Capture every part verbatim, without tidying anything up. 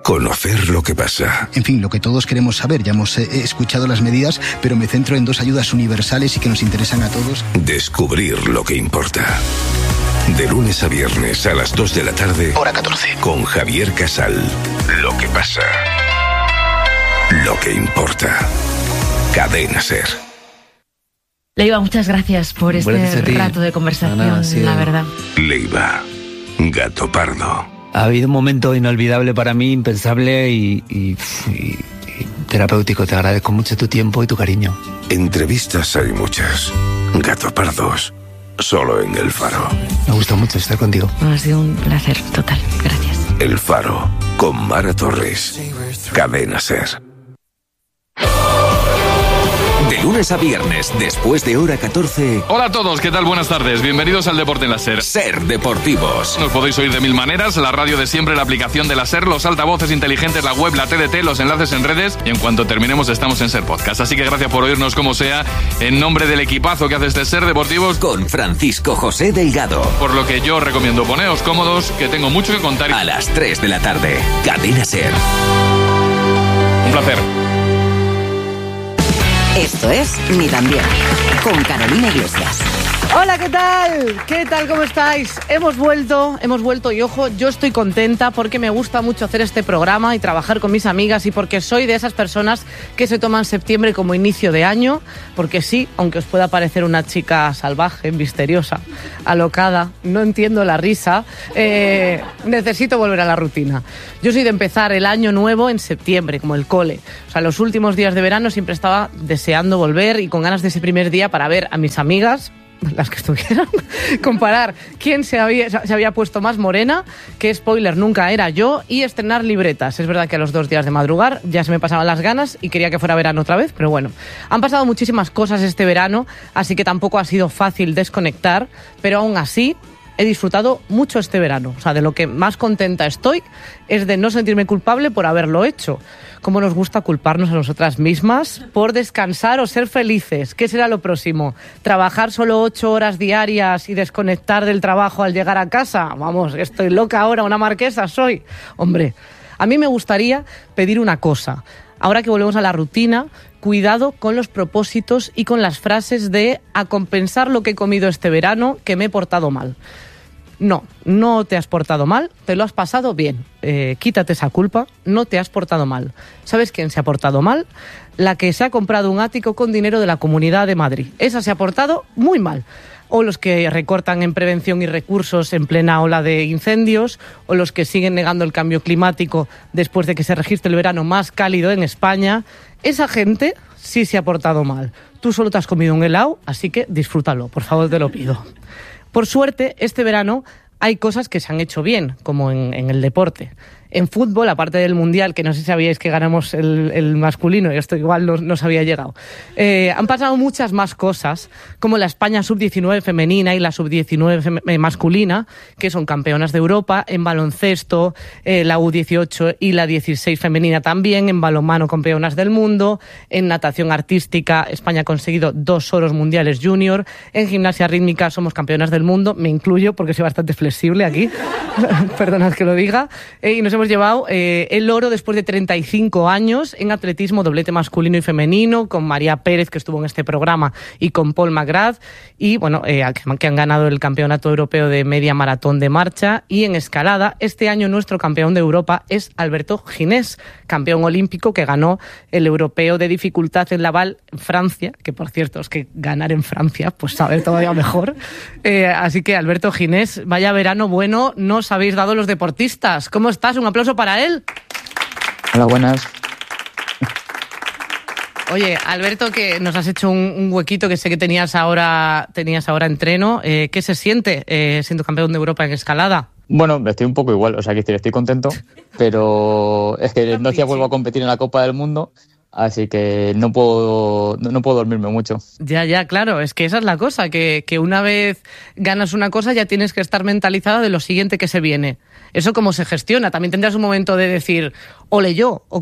Conocer lo que pasa. En fin, lo que todos queremos saber. Ya hemos eh, escuchado las medidas, pero me centro en dos ayudas universales y que nos interesan a todos. Descubrir lo que importa. De lunes a viernes a las dos de la tarde. Hora catorce. Con Javier Casal. Lo que pasa. Lo que importa. Cadena SER. Leiva, muchas gracias por este rato de conversación, Ana, sí, la verdad. Leiva. Gato Pardo. Ha habido un momento inolvidable para mí, impensable y, y, y, y terapéutico. Te agradezco mucho tu tiempo y tu cariño. Entrevistas hay muchas. Gato Pardos. Solo en El Faro. Me gusta mucho estar contigo. Ha sido un placer total. Gracias. El Faro. Con Mara Torres. Cadena SER. De lunes a viernes, después de hora catorce. Hola a todos, ¿qué tal? Buenas tardes. Bienvenidos al Deporte en la SER. SER Deportivos. Nos podéis oír de mil maneras, la radio de siempre, la aplicación de la SER, los altavoces inteligentes, la web, la T D T, los enlaces en redes, y en cuanto terminemos estamos en SER Podcast. Así que gracias por oírnos como sea, en nombre del equipazo que hace este SER Deportivos, con Francisco José Delgado. Por lo que yo recomiendo poneos cómodos, que tengo mucho que contar. A las tres de la tarde, Cadena SER. Un placer. Esto es Ni tan bien, con Carolina Iglesias. Hola, ¿qué tal? ¿Qué tal? ¿Cómo estáis? Hemos vuelto, hemos vuelto y ojo, yo estoy contenta porque me gusta mucho hacer este programa y trabajar con mis amigas y porque soy de esas personas que se toman septiembre como inicio de año, porque sí, aunque os pueda parecer una chica salvaje, misteriosa, alocada, no entiendo la risa, eh, necesito volver a la rutina. Yo soy de empezar el año nuevo en septiembre, como el cole. O sea, los últimos días de verano siempre estaba deseando volver y con ganas de ese primer día para ver a mis amigas, las que estuvieran, comparar quién se había, se había puesto más morena, que spoiler nunca era yo, y estrenar libretas. Es verdad que a los dos días de madrugar ya se me pasaban las ganas y quería que fuera verano otra vez, pero bueno, han pasado muchísimas cosas este verano, así que tampoco ha sido fácil desconectar, pero aún así he disfrutado mucho este verano. O sea, de lo que más contenta estoy es de no sentirme culpable por haberlo hecho. Cómo nos gusta culparnos a nosotras mismas por descansar o ser felices. ¿Qué será lo próximo? ¿Trabajar solo ocho horas diarias y desconectar del trabajo al llegar a casa? Vamos, estoy loca ahora, una marquesa soy. Hombre, a mí me gustaría pedir una cosa. Ahora que volvemos a la rutina, cuidado con los propósitos y con las frases de a compensar lo que he comido este verano, que me he portado mal. No, no te has portado mal, te lo has pasado bien. Eh, quítate esa culpa, no te has portado mal. ¿Sabes quién se ha portado mal? La que se ha comprado un ático con dinero de la Comunidad de Madrid. Esa se ha portado muy mal. O los que recortan en prevención y recursos en plena ola de incendios, o los que siguen negando el cambio climático después de que se registre el verano más cálido en España. Esa gente sí se ha portado mal. Tú solo te has comido un helado, así que disfrútalo, por favor, te lo pido. Por suerte, este verano hay cosas que se han hecho bien, como en, en el deporte. En fútbol, aparte del Mundial, que no sé si sabíais que ganamos el, el masculino, y esto igual no, no se había llegado, eh, han pasado muchas más cosas, como la España sub diecinueve femenina y la sub diecinueve fem- masculina, que son campeonas de Europa, en baloncesto, eh, la U dieciocho y la dieciséis femenina también, en balonmano campeonas del mundo, en natación artística España ha conseguido dos oros mundiales junior, en gimnasia rítmica somos campeonas del mundo, me incluyo porque soy bastante flexible aquí, perdonad que lo diga, eh, y nos hemos llevado eh, el oro después de treinta y cinco años en atletismo, doblete masculino y femenino, con María Pérez, que estuvo en este programa, y con Paul McGrath, y bueno, eh, que han ganado el Campeonato Europeo de Media Maratón de Marcha. Y en escalada, este año nuestro campeón de Europa es Alberto Ginés, campeón olímpico que ganó el Europeo de Dificultad en Laval, en Francia, que por cierto es que ganar en Francia, pues sabe todavía mejor. Eh, así que Alberto Ginés, vaya verano bueno nos habéis dado los deportistas. ¿Cómo estás? Un aplauso para él. Hola, buenas. Oye, Alberto, que nos has hecho un, un huequito que sé que tenías ahora, tenías ahora entreno. Eh, ¿Qué se siente eh, siendo campeón de Europa en escalada? Bueno, estoy un poco igual, o sea, que estoy, estoy contento, pero es que no sé, vuelvo a competir en la Copa del Mundo, así que no puedo no, no puedo dormirme mucho. Ya, ya, claro, es que esa es la cosa, que, que una vez ganas una cosa ya tienes que estar mentalizado de lo siguiente que se viene. ¿Eso cómo se gestiona? ¿También tendrás un momento de decir, ole yo, o qué?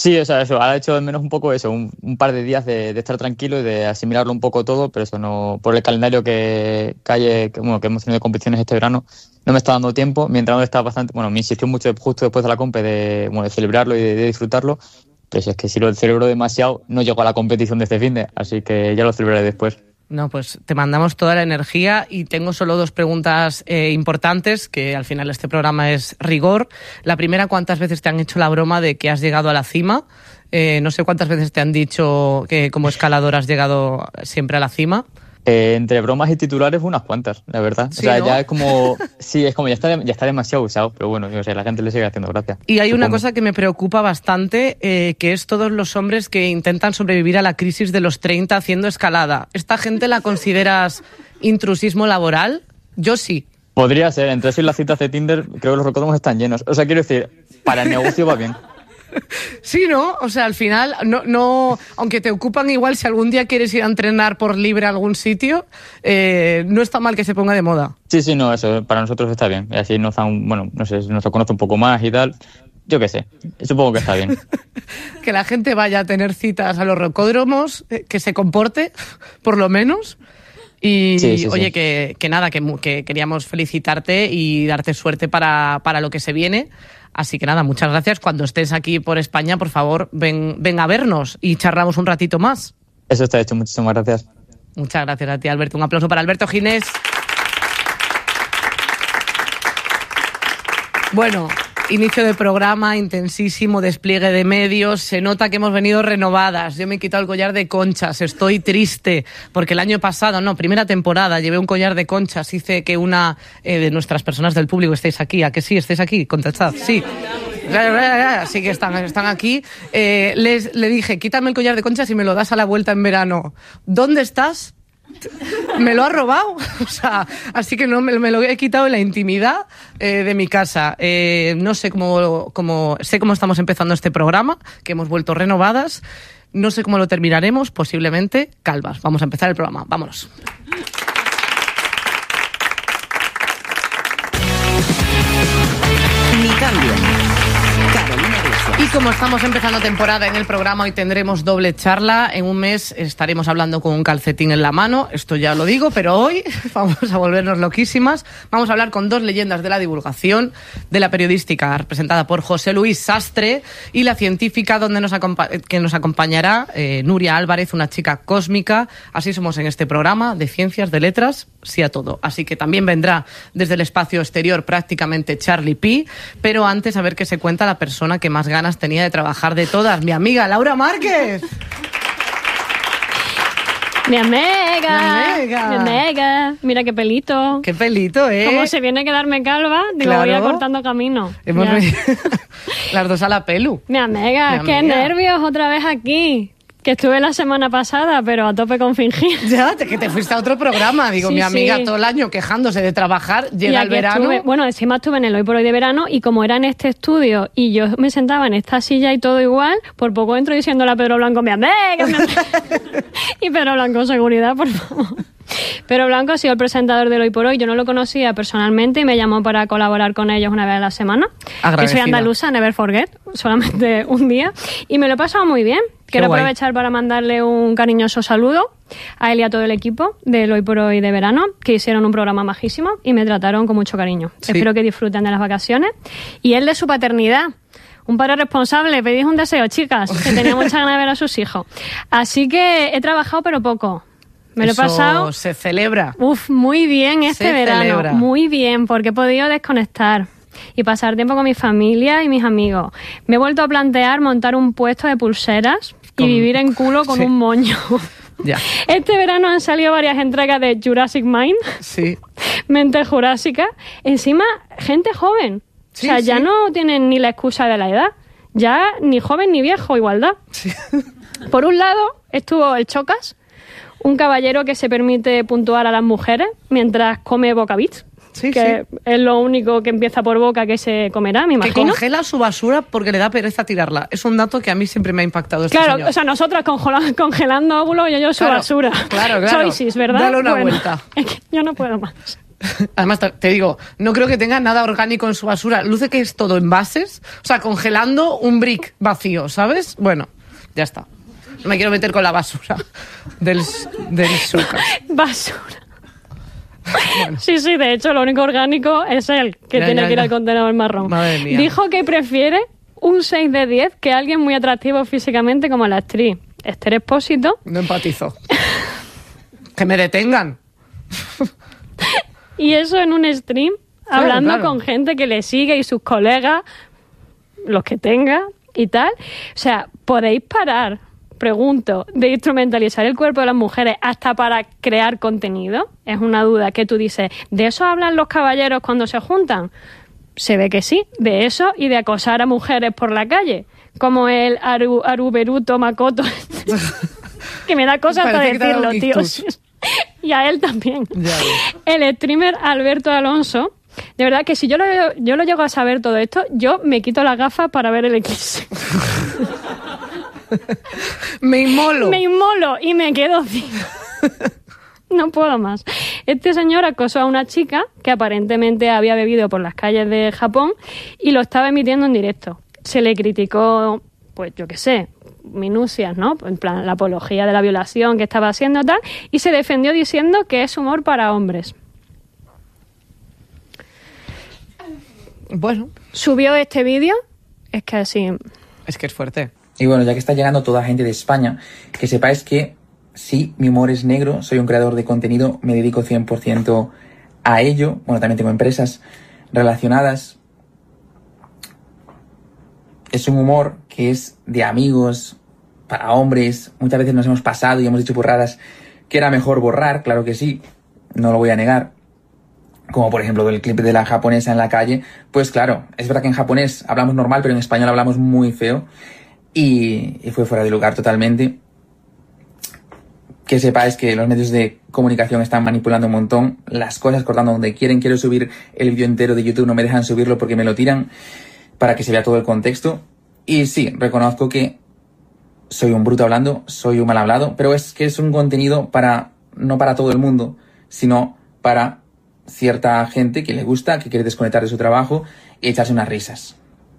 Sí, o sea, eso, ha hecho de menos un poco eso, un, un par de días de, de estar tranquilo y de asimilarlo un poco todo, pero eso no, por el calendario que, que, hay, que, bueno, que hemos tenido de competiciones este verano, no me está dando tiempo. Mi entrenador está bastante, bueno, me insistió mucho justo después de la compe de, bueno, de celebrarlo y de, de disfrutarlo, pero si es que si lo celebro demasiado, no llego a la competición de este finde, así que ya lo celebraré después. No, pues te mandamos toda la energía y tengo solo dos preguntas eh, importantes, que al final este programa es rigor. La primera, ¿cuántas veces te han hecho la broma de que has llegado a la cima? Eh, no sé cuántas veces te han dicho que como escalador has llegado siempre a la cima. Eh, entre bromas y titulares unas cuantas, la verdad. Sí, o sea, ¿no? ya es como... Sí, es como ya está, ya está demasiado usado, pero bueno, o sea, la gente le sigue haciendo gracia. Y hay supongo. una cosa que me preocupa bastante, eh, que es todos los hombres que intentan sobrevivir a la crisis de los treinta haciendo escalada. ¿Esta gente la consideras intrusismo laboral? Yo sí. Podría ser, entre eso y las citas de Tinder, creo que los recódromos están llenos. O sea, quiero decir, para el negocio va bien. Sí, ¿no? O sea, al final, no, no, aunque te ocupan igual, si algún día quieres ir a entrenar por libre a algún sitio, eh, no está mal que se ponga de moda. Sí, sí, no, eso para nosotros está bien. Y así nos dan, bueno, no sé, nos conoce un poco más y tal. Yo qué sé, supongo que está bien. Que la gente vaya a tener citas a los rocódromos, eh, que se comporte, por lo menos. Y sí, sí, oye, sí. Que, que nada, que, que queríamos felicitarte y darte suerte para, para lo que se viene. Así que nada, muchas gracias. Cuando estés aquí por España, por favor, ven, ven a vernos y charlamos un ratito más. Eso está hecho, muchísimas gracias. Muchas gracias a ti, Alberto. Un aplauso para Alberto Ginés. Bueno, inicio de programa, intensísimo despliegue de medios. Se nota que hemos venido renovadas. Yo me he quitado el collar de conchas. Estoy triste porque el año pasado, no, primera temporada, llevé un collar de conchas. Hice que una eh, de nuestras personas del público estéis aquí. ¿A que sí? ¿Estáis aquí? Contestad. Sí. Así que están, están aquí. Eh, les, le dije, quítame el collar de conchas y me lo das a la vuelta en verano. ¿Dónde estás? Me lo ha robado, o sea, así que no me, me lo he quitado en la intimidad eh, de mi casa. Eh, no sé cómo, cómo, sé cómo estamos empezando este programa, que hemos vuelto renovadas. No sé cómo lo terminaremos, posiblemente calvas. Vamos a empezar el programa, vámonos. Mi cambio. Carolina Iglesias. Y como estamos empezando temporada en el programa, hoy tendremos doble charla. En un mes estaremos hablando con un calcetín en la mano, esto ya lo digo, pero hoy vamos a volvernos loquísimas. Vamos a hablar con dos leyendas de la divulgación, de la periodística, representada por José Luis Sastre, y la científica donde nos acompa- que nos acompañará eh, Nuria Álvarez, una chica cósmica. Así somos en este programa, de ciencias, de letras, sí a todo. Así que también vendrá desde el espacio exterior prácticamente Charlie P, pero antes a ver qué se cuenta la persona que más ganas tenía de trabajar de todas, mi amiga Laura Márquez. Mi amiga, Mi amiga. mi amiga, mira qué pelito. Qué pelito, ¿eh? Como se viene a quedarme calva, digo, Claro. voy a cortando camino. Hemos Ya. venido las dos a la pelu. Mi amiga, Mi qué amiga. nervios otra vez aquí. Que estuve la semana pasada, pero a tope con fingir. Ya, te- que te fuiste a otro programa. Digo, Sí, mi amiga sí. todo el año quejándose de trabajar, Y llega el aquí verano. estuve- bueno, encima estuve en el Hoy por Hoy de verano y como era en este estudio y yo me sentaba en esta silla y todo igual, por poco entro diciéndole a Pedro Blanco, mi amiga, mi amiga. Y Pedro Blanco, seguridad, por favor. Pedro Blanco ha sido el presentador del Hoy por Hoy. Yo no lo conocía personalmente y me llamó para colaborar con ellos una vez a la semana. Que Agradecida. soy andaluza, never forget, solamente un día. Y me lo he pasado muy bien. Quiero guay. aprovechar para mandarle un cariñoso saludo a él y a todo el equipo del Hoy por Hoy de verano, que hicieron un programa majísimo y me trataron con mucho cariño. Sí. Espero que disfruten de las vacaciones. Y él de su paternidad. Un padre responsable, pedís un deseo, chicas, que tenía muchas ganas de ver a sus hijos. Así que he trabajado, pero poco. Me lo he Eso pasado, se celebra. uf, muy bien este Se verano. celebra. Muy bien, porque he podido desconectar y pasar tiempo con mi familia y mis amigos. Me he vuelto a plantear montar un puesto de pulseras Con- y vivir en culo con Sí. un moño. Ya, Este verano han salido varias entregas de Jurassic Mind, sí. Mente Jurásica. Encima, gente joven. Sí, o sea, ya sí. no tienen ni la excusa de la edad. Ya ni joven ni viejo, igualdad. Por un lado, estuvo el Chocas, un caballero que se permite puntuar a las mujeres mientras come bocabits. Sí, que sí. es lo único que empieza por boca que se comerá, me Que imagino. congela su basura porque le da pereza tirarla. Es un dato que a mí siempre me ha impactado este Claro, señor. o sea, nosotras congela- congelando óvulos y yo su Claro, basura. claro, claro. Choices, ¿verdad? Dale una Bueno, vuelta. es que yo no puedo más. Además, te digo, no creo que tenga nada orgánico en su basura. Luce que es todo envases, o sea, congelando un brick vacío, ¿sabes? Bueno, ya está. No me quiero meter con la basura del, del Suca. Basura. Bueno. Sí, sí, de hecho, lo único orgánico es él, que ya, tiene ya, que ir ya. al contenedor marrón. Madre mía. Dijo que prefiere un seis de diez que alguien muy atractivo físicamente como la actriz Esther Expósito. No empatizo. Que me detengan. Y eso en un stream, claro, hablando claro. con gente que le sigue y sus colegas, los que tenga y tal. O sea, ¿podéis parar, pregunto, de instrumentalizar el cuerpo de las mujeres hasta para crear contenido? Es una duda que tú dices, ¿de eso hablan los caballeros cuando se juntan? Se ve que sí, de eso y de acosar a mujeres por la calle, como el Aru, Aruberuto Makoto, que me da cosas para decirlo, tío. Y a él también. Ya, el streamer Alberto Alonso, de verdad que si yo lo, yo lo llego a saber todo esto, yo me quito las gafas para ver el eclipse. Me inmolo. Me inmolo y me quedo ciega. No puedo más. Este señor acosó a una chica que aparentemente había bebido por las calles de Japón y lo estaba emitiendo en directo. Se le criticó, pues yo qué sé, minucias, ¿no? En plan, la apología de la violación que estaba haciendo tal, y se defendió diciendo que es humor para hombres. Bueno. Subió este vídeo, es que así... Es que es fuerte. Y bueno, ya que está llegando toda gente de España, que sepáis que sí, mi humor es negro, soy un creador de contenido, me dedico cien por ciento a ello. Bueno, también tengo empresas relacionadas. Es un humor que es de amigos, para hombres. Muchas veces nos hemos pasado y hemos dicho burradas que era mejor borrar, claro que sí, no lo voy a negar. Como por ejemplo el clip de la japonesa en la calle. Pues claro, es verdad que en japonés hablamos normal, pero en español hablamos muy feo. Y, y fue fuera de lugar totalmente. Que sepáis que los medios de comunicación están manipulando un montón las cosas, cortando donde quieren. Quiero subir el vídeo entero de YouTube, no me dejan subirlo porque me lo tiran, para que se vea todo el contexto. Y sí, reconozco que soy un bruto hablando, soy un mal hablado, pero es que es un contenido para, no para todo el mundo, sino para cierta gente que le gusta, que quiere desconectar de su trabajo y echarse unas risas.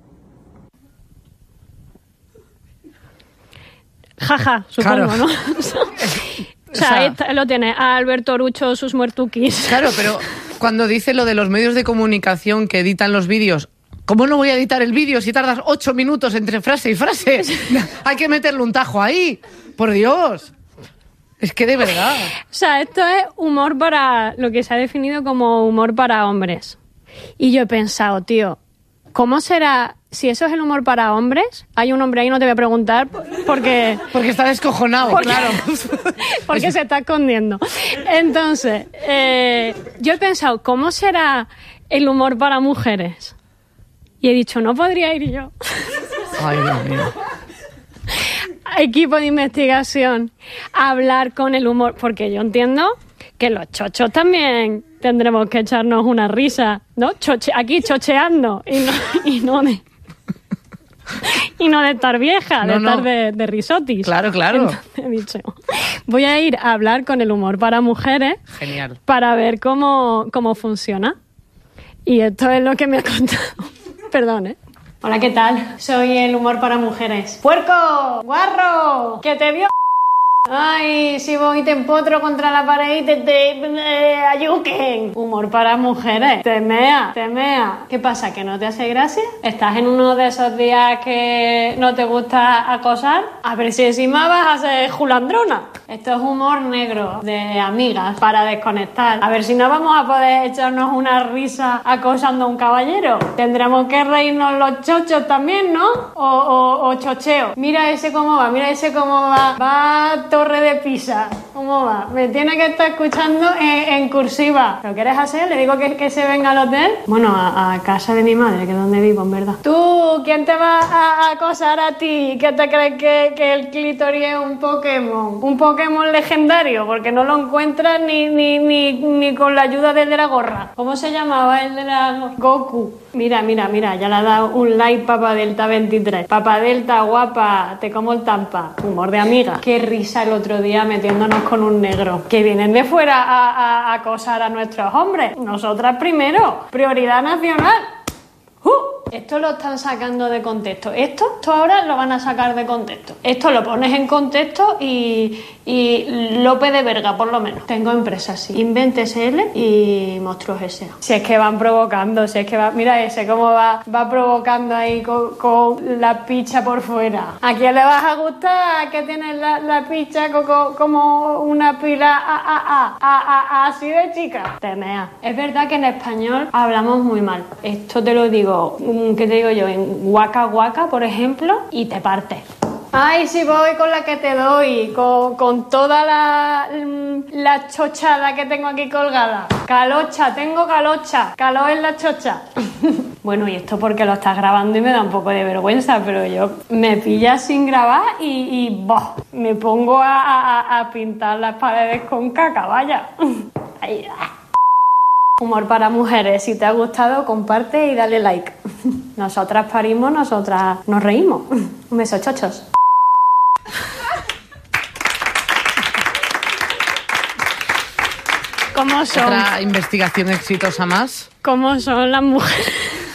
Jaja, supongo, claro. ¿no? O sea, o sea esta, lo tiene a Alberto Orucho, sus muertuquis. Claro, pero cuando dice lo de los medios de comunicación que editan los vídeos, ¿cómo no voy a editar el vídeo si tardas ocho minutos entre frase y frase? Hay que meterle un tajo ahí, por Dios. Es que de verdad. O sea, esto es humor para lo que se ha definido como humor para hombres. Y yo he pensado, tío, ¿cómo será? Si eso es el humor para hombres, hay un hombre ahí, no te voy a preguntar, porque... Porque está descojonado, porque, claro. Porque se está escondiendo. Entonces, eh, yo he pensado, ¿cómo será el humor para mujeres? Y he dicho, no podría ir yo. Ay, Dios mío. Equipo de investigación, a hablar con el humor, porque yo entiendo que los chochos también tendremos que echarnos una risa, ¿no? Choche, aquí chocheando y no, y no de... Y no de estar vieja, no, de estar no. de, de risotis. Claro, claro. Entonces he dicho, voy a ir a hablar con el humor para mujeres. Genial. Para ver cómo, cómo funciona. Y esto es lo que me ha contado. Perdón, ¿eh? Hola, ¿qué tal? Soy el humor para mujeres. ¡Puerco! ¡Guarro! ¡Que te vio! Ay, si voy y te empotro contra la pared y te, te eh, ayuquen. Humor para mujeres. Te mea, te mea. ¿Qué pasa? ¿Que no te hace gracia? ¿Estás en uno de esos días que no te gusta acosar? A ver si encima vas a ser julandrona. Esto es humor negro de amigas para desconectar. A ver si no vamos a poder echarnos una risa acosando a un caballero. Tendremos que reírnos los chochos también, ¿no? O, o, o chocheo. Mira ese cómo va, mira ese cómo va. Va Torre de Pisa. ¿Cómo va? Me tiene que estar escuchando en, en cursiva. ¿Lo quieres hacer? Le digo que, que se venga al hotel. Bueno, a, a casa de mi madre, que es donde vivo, en verdad. Tú tú, ¿quién te va a acosar a ti? ¿Qué te crees que, que el clítoris es un Pokémon? Un Pokémon legendario, porque no lo encuentras ni, ni, ni, ni con la ayuda del de la gorra. ¿Cómo se llamaba el de la Goku? Mira, mira, mira, ya le ha dado un like Papa Delta veintitrés. Papa Delta, guapa, te como el tampa. Humor de amiga. Qué risa el otro día metiéndonos con un negro. Que vienen de fuera a, a, a acosar a nuestros hombres. Nosotras primero. Prioridad nacional. ¡Uh! Esto lo están sacando de contexto. Esto, esto ahora lo van a sacar de contexto. Esto lo pones en contexto y, y Lope de Verga, por lo menos. Tengo empresas, sí. Invent S L y Monstruos S A. Si es que van provocando, si es que va... Mira ese cómo va, va provocando ahí con, con la picha por fuera. ¿A quién le vas a gustar que tienes la, la picha como, como una pila a, a, a, a, a, así de chica? Te mea. Es verdad que en español hablamos muy mal. Esto te lo digo... ¿Qué te digo yo? En Waka Waka, por ejemplo, y te parte. Ay, si voy con la que te doy, con, con toda la, la chochada que tengo aquí colgada. Calocha, tengo calocha, calor en la chocha. Bueno, y esto porque lo estás grabando y me da un poco de vergüenza, pero yo me pillas sin grabar y, y boh, me pongo a, a, a pintar las paredes con caca, vaya. Ay, ah. Humor para mujeres. Si te ha gustado, comparte y dale like. Nosotras parimos, nosotras nos reímos. Un beso, chochos. ¿Cómo son? Otra investigación exitosa más. ¿Cómo son las mujeres?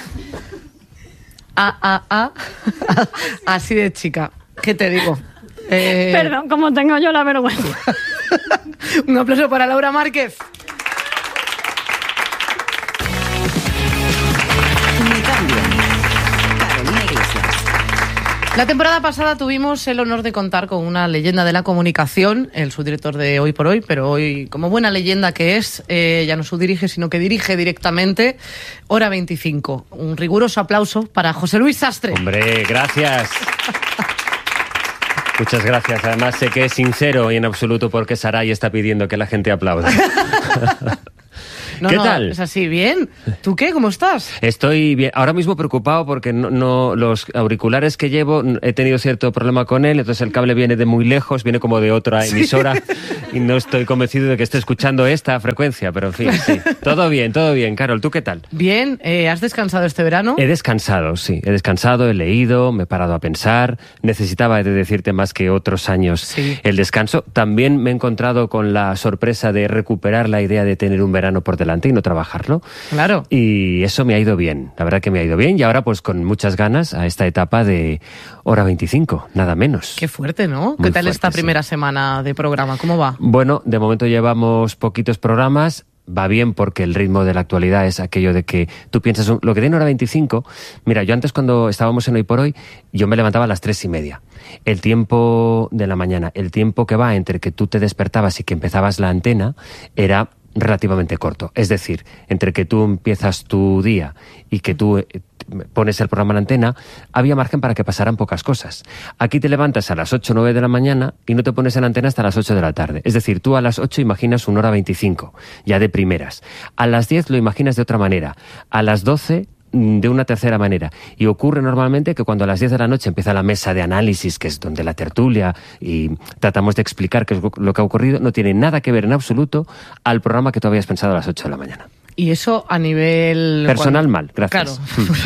Ah, ah, ah. Así de chica. ¿Qué te digo? Eh... Perdón, como tengo yo la vergüenza. Un aplauso para Laura Márquez. La temporada pasada tuvimos el honor de contar con una leyenda de la comunicación, el subdirector de Hoy por Hoy, pero hoy, como buena leyenda que es, eh, ya no subdirige, sino que dirige directamente Hora veinticinco. Un riguroso aplauso para José Luis Sastre. Hombre, gracias. Muchas gracias. Además, sé que es sincero y en absoluto porque Saray está pidiendo que la gente aplauda. No, ¿Qué no, tal? Es así, bien. ¿Tú qué? ¿Cómo estás? Estoy bien. Ahora mismo preocupado porque no, no los auriculares que llevo, he tenido cierto problema con él, entonces el cable viene de muy lejos, viene como de otra emisora, sí. Y no estoy convencido de que esté escuchando esta frecuencia, pero en fin, sí. Todo bien, todo bien. Carol, ¿tú qué tal? Bien. Eh, ¿Has descansado este verano? He descansado, sí. He descansado, he leído, me he parado a pensar. Necesitaba de decirte más que otros años sí. El descanso. También me he encontrado con la sorpresa de recuperar la idea de tener un verano por delante y no trabajarlo. Claro. Y eso me ha ido bien, la verdad que me ha ido bien y ahora pues con muchas ganas a esta etapa de Hora veinticinco, nada menos. Qué fuerte, ¿no? Muy ¿Qué tal fuerte, esta primera sí. semana de programa? ¿Cómo va? Bueno, de momento llevamos poquitos programas. Va bien porque el ritmo de la actualidad es aquello de que tú piensas, lo que tiene Hora veinticinco, mira, yo antes cuando estábamos en Hoy por Hoy, yo me levantaba a las tres y media. El tiempo de la mañana, el tiempo que va entre que tú te despertabas y que empezabas la antena, era relativamente corto. Es decir, entre que tú empiezas tu día y que tú pones el programa en antena, había margen para que pasaran pocas cosas. Aquí te levantas a las ocho o nueve de la mañana y no te pones en antena hasta las ocho de la tarde. Es decir, tú a las ocho imaginas una hora veinticinco, ya de primeras. A las diez lo imaginas de otra manera. A las doce de una tercera manera. Y ocurre normalmente que cuando a las diez de la noche empieza la mesa de análisis, que es donde la tertulia y tratamos de explicar qué es lo que ha ocurrido, no tiene nada que ver en absoluto al programa que tú habías pensado a las ocho de la mañana. Y eso a nivel... Personal cuando... mal, gracias.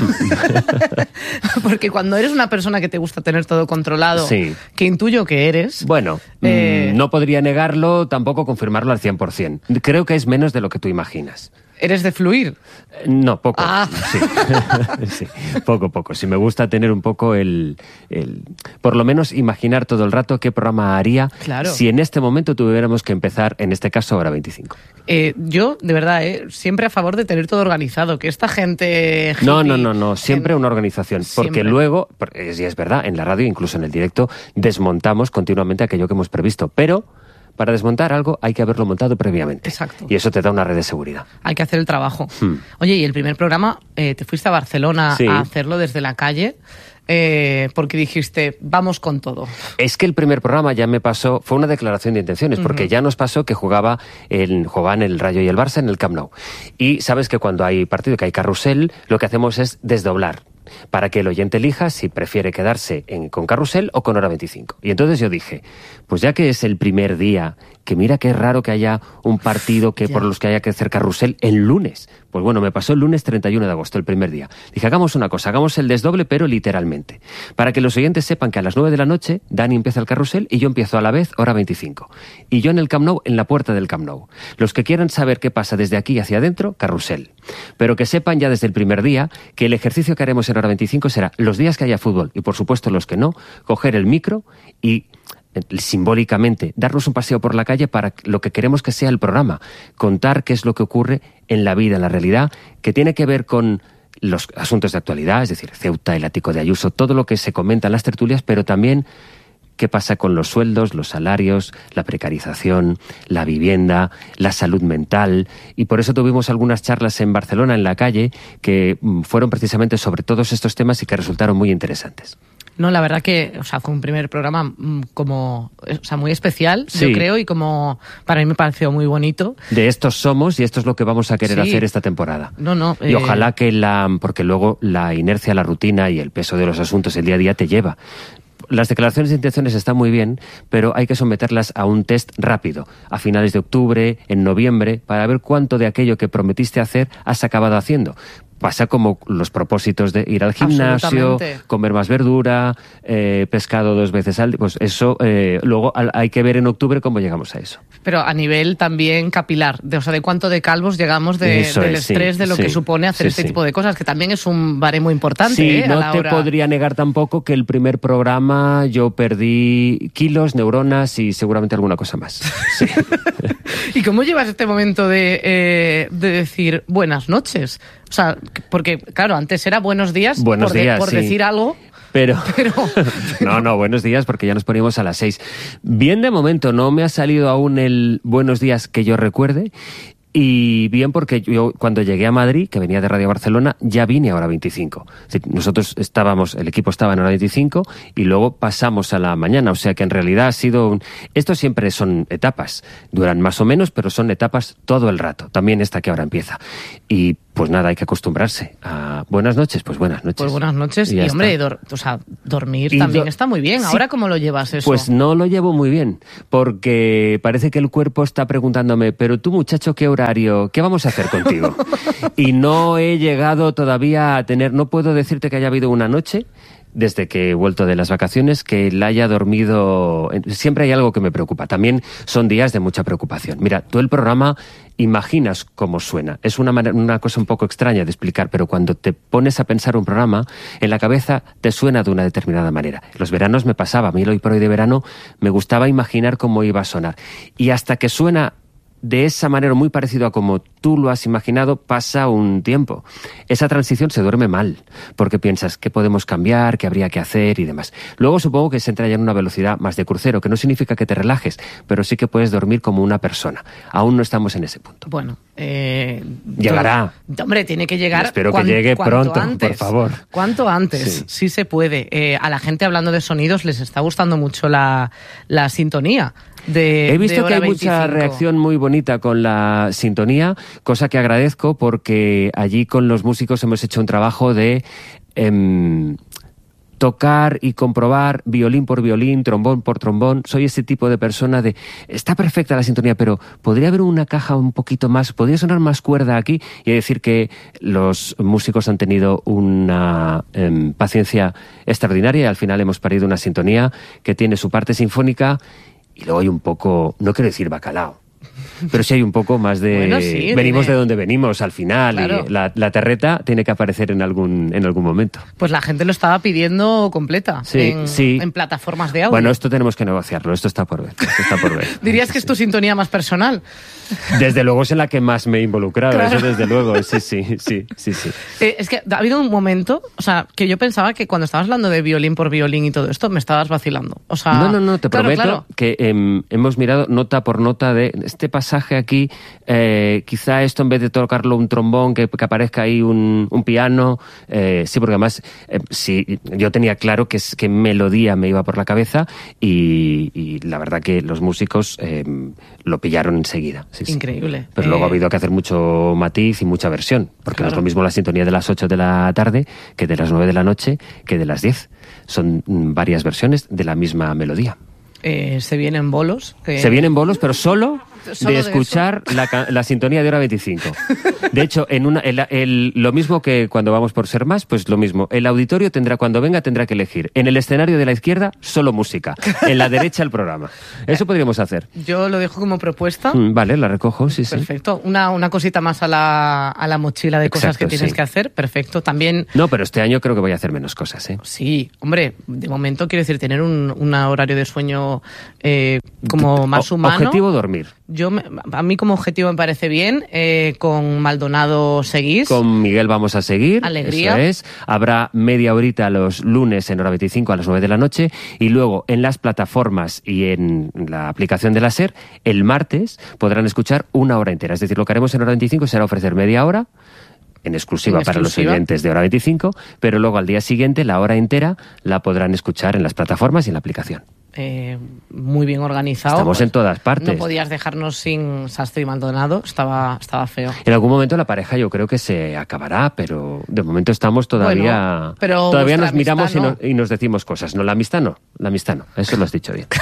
Claro. Porque cuando eres una persona que te gusta tener todo controlado, sí. Que intuyo que eres... Bueno, eh... mmm, no podría negarlo, tampoco confirmarlo al cien por ciento. Creo que es menos de lo que tú imaginas. ¿Eres de fluir? No, poco. Ah. Sí. Sí, poco, poco. Sí, me gusta tener un poco el, el... Por lo menos imaginar todo el rato qué programa haría claro. Si en este momento tuviéramos que empezar, en este caso, Hora veinticinco. Eh, yo, de verdad, eh, siempre a favor de tener todo organizado. Que esta gente... Hippie, no, no, no, no. Siempre en... una organización. Porque siempre. Luego, y es verdad, en la radio, incluso en el directo, desmontamos continuamente aquello que hemos previsto. Pero... para desmontar algo hay que haberlo montado previamente. Exacto. Y eso te da una red de seguridad. Hay que hacer el trabajo. Hmm. Oye, y el primer programa, eh, te fuiste a Barcelona sí. a hacerlo desde la calle, eh, porque dijiste, vamos con todo. Es que el primer programa ya me pasó, fue una declaración de intenciones, uh-huh. Porque ya nos pasó que jugaba el, jugaban el Rayo y el Barça en el Camp Nou. Y sabes que cuando hay partido, que hay carrusel, lo que hacemos es desdoblar. para que el oyente elija si prefiere quedarse en, con Carrusel o con Hora veinticinco. Y entonces yo dije, pues ya que es el primer día, que mira qué raro que haya un partido que por los que haya que hacer Carrusel el lunes. Pues bueno, me pasó el lunes treinta y uno de agosto, el primer día. Dije, hagamos una cosa, hagamos el desdoble, pero literalmente. Para que los oyentes sepan que a las nueve de la noche Dani empieza el Carrusel y yo empiezo a la vez Hora veinticinco. Y yo en el Camp Nou, en la puerta del Camp Nou. Los que quieran saber qué pasa desde aquí hacia adentro, Carrusel. Pero que sepan ya desde el primer día que el ejercicio que haremos en Hora veinticinco será los días que haya fútbol y por supuesto los que no, coger el micro y simbólicamente darnos un paseo por la calle para lo que queremos que sea el programa, contar qué es lo que ocurre en la vida, en la realidad, que tiene que ver con los asuntos de actualidad, es decir, Ceuta, el ático de Ayuso, todo lo que se comenta en las tertulias, pero también qué pasa con los sueldos, los salarios, la precarización, la vivienda, la salud mental. Y por eso tuvimos algunas charlas en Barcelona, en la calle, que fueron precisamente sobre todos estos temas y que resultaron muy interesantes. No, la verdad que, o sea, fue un primer programa como, o sea, muy especial, sí. Yo creo, y como para mí me pareció muy bonito. De estos somos y esto es lo que vamos a querer sí. hacer esta temporada. No, no. Y eh... ojalá que la, porque luego la inercia, la rutina y el peso de los asuntos el día a día te lleva. Las declaraciones de intenciones están muy bien, pero hay que someterlas a un test rápido, a finales de octubre, en noviembre, para ver cuánto de aquello que prometiste hacer has acabado haciendo. Pasa como los propósitos de ir al gimnasio, comer más verdura, eh, pescado dos veces al día. Pues eso, eh, luego hay que ver en octubre cómo llegamos a eso. Pero a nivel también capilar, de, o sea, de cuánto de calvos llegamos de, del es, estrés, sí, de lo sí, que supone hacer sí, este sí. tipo de cosas, que también es un baremo importante. Sí, ¿eh? no a la te hora... podría negar tampoco que el primer programa yo perdí kilos, neuronas y seguramente alguna cosa más. Sí. ¿Y cómo llevas este momento de, eh, de decir buenas noches? O sea, porque, claro, antes era buenos días, buenos por, días, de, por sí. decir algo. Pero, pero, pero... no, no, buenos días, porque ya nos poníamos a las seis. Bien de momento, no me ha salido aún el buenos días que yo recuerde. Y bien porque yo cuando llegué a Madrid, que venía de Radio Barcelona, ya vine a Hora veinticinco. Nosotros estábamos, el equipo estaba en Hora veinticinco y luego pasamos a la mañana. O sea que en realidad ha sido un... Esto siempre son etapas. Duran más o menos, pero son etapas todo el rato. También esta que ahora empieza. Y pues nada, hay que acostumbrarse a buenas noches, pues buenas noches. Pues buenas noches. Y, y hombre, dor, o sea, dormir y también do... está muy bien. ¿Ahora sí, cómo lo llevas eso? Pues no lo llevo muy bien, porque parece que el cuerpo está preguntándome, pero tú, muchacho, ¿qué horario? ¿Qué vamos a hacer contigo? Y no he llegado todavía a tener, no puedo decirte que haya habido una noche desde que he vuelto de las vacaciones, que la haya dormido. Siempre hay algo que me preocupa. También son días de mucha preocupación. Mira, tú el programa imaginas cómo suena. Es una, manera, una cosa un poco extraña de explicar, pero cuando te pones a pensar un programa, en la cabeza te suena de una determinada manera. Los veranos me pasaba. A mí el Hoy por Hoy de verano me gustaba imaginar cómo iba a sonar. Y hasta que suena de esa manera, muy parecido a como tú lo has imaginado, pasa un tiempo. Esa transición se duerme mal, porque piensas qué podemos cambiar, qué habría que hacer y demás. Luego supongo que se entra ya en una velocidad más de crucero, que no significa que te relajes, pero sí que puedes dormir como una persona. Aún no estamos en ese punto. Bueno, eh, llegará. Yo, hombre, tiene que llegar. Espero cuan, que llegue pronto, antes, por favor. Cuanto antes, sí, sí se puede. Eh, a la gente, hablando de sonidos, les está gustando mucho la, la sintonía. De, He visto de que hay veinticinco. Mucha reacción muy bonita con la sintonía, cosa que agradezco porque allí con los músicos hemos hecho un trabajo de eh, tocar y comprobar violín por violín, trombón por trombón. Soy ese tipo de persona de, está perfecta la sintonía, pero podría haber una caja un poquito más, podría sonar más cuerda aquí, y decir que los músicos han tenido una eh, paciencia extraordinaria y al final hemos parido una sintonía que tiene su parte sinfónica. Y luego hay un poco, no quiero decir bacalao, pero sí hay un poco más de... Bueno, sí, venimos tiene... de donde venimos al final, claro. Y la, la terreta tiene que aparecer en algún, en algún momento. Pues la gente lo estaba pidiendo completa, sí, en, sí. en plataformas de audio. Bueno, esto tenemos que negociarlo, esto está por ver. Esto está por ver. ¿Dirías que es tu sintonía más personal? Desde luego es en la que más me he involucrado, claro. Eso desde luego, sí, sí, sí, sí, sí. Eh, es que ha habido un momento, o sea, que yo pensaba que cuando estabas hablando de violín por violín y todo esto, me estabas vacilando. O sea, no, no, no, te claro, prometo claro. que eh, hemos mirado nota por nota de... Este pasaje aquí, eh, quizá esto en vez de tocarlo un trombón, que, que aparezca ahí un, un piano, eh, sí, porque además eh, sí, yo tenía claro que, que melodía me iba por la cabeza y, y la verdad que los músicos eh, lo pillaron enseguida. Sí, Increíble. Sí. Pero eh... luego ha habido que hacer mucho matiz y mucha versión, porque claro. No es lo mismo la sintonía de las ocho de la tarde que de las nueve de la noche que de las diez. Son varias versiones de la misma melodía. Eh, se vienen bolos. Eh... Se vienen bolos, pero solo, ¿Solo de escuchar de la, la sintonía de hora veinticinco. De hecho, en una, el, el, lo mismo que cuando vamos por Ser Más, pues lo mismo. El auditorio tendrá, cuando venga, tendrá que elegir. En el escenario de la izquierda, solo música. En la derecha, el programa. Eso podríamos hacer. Yo lo dejo como propuesta. Mm, vale, la recojo, sí, sí. Perfecto. Una, una cosita más a la, a la mochila de Exacto, cosas que tienes sí. que hacer. Perfecto. También... No, pero este año creo que voy a hacer menos cosas, ¿eh? Sí, hombre, de momento quiero decir, tener un, un horario de sueño eh, como más o, humano. Objetivo dormir. Yo me, a mí como objetivo me parece bien. Eh, con Maldonado seguís. Con Miguel vamos a seguir. Alegría. Eso es. Habrá media horita los lunes en hora veinticinco a las nueve de la noche y luego en las plataformas y en la aplicación de la SER el martes podrán escuchar una hora entera. Es decir, lo que haremos en hora veinticinco será ofrecer media hora en exclusiva, en exclusiva para los oyentes de hora veinticinco, pero luego al día siguiente la hora entera la podrán escuchar en las plataformas y en la aplicación. Eh, muy bien organizado. Estamos en todas partes. No podías dejarnos sin Sastre y Maldonado, estaba, estaba feo. En algún momento la pareja yo creo que se acabará, pero de momento estamos todavía... Bueno, pero todavía nos miramos no. y, no, y nos decimos cosas. No, la amistad no, la amistad no, eso lo has dicho bien.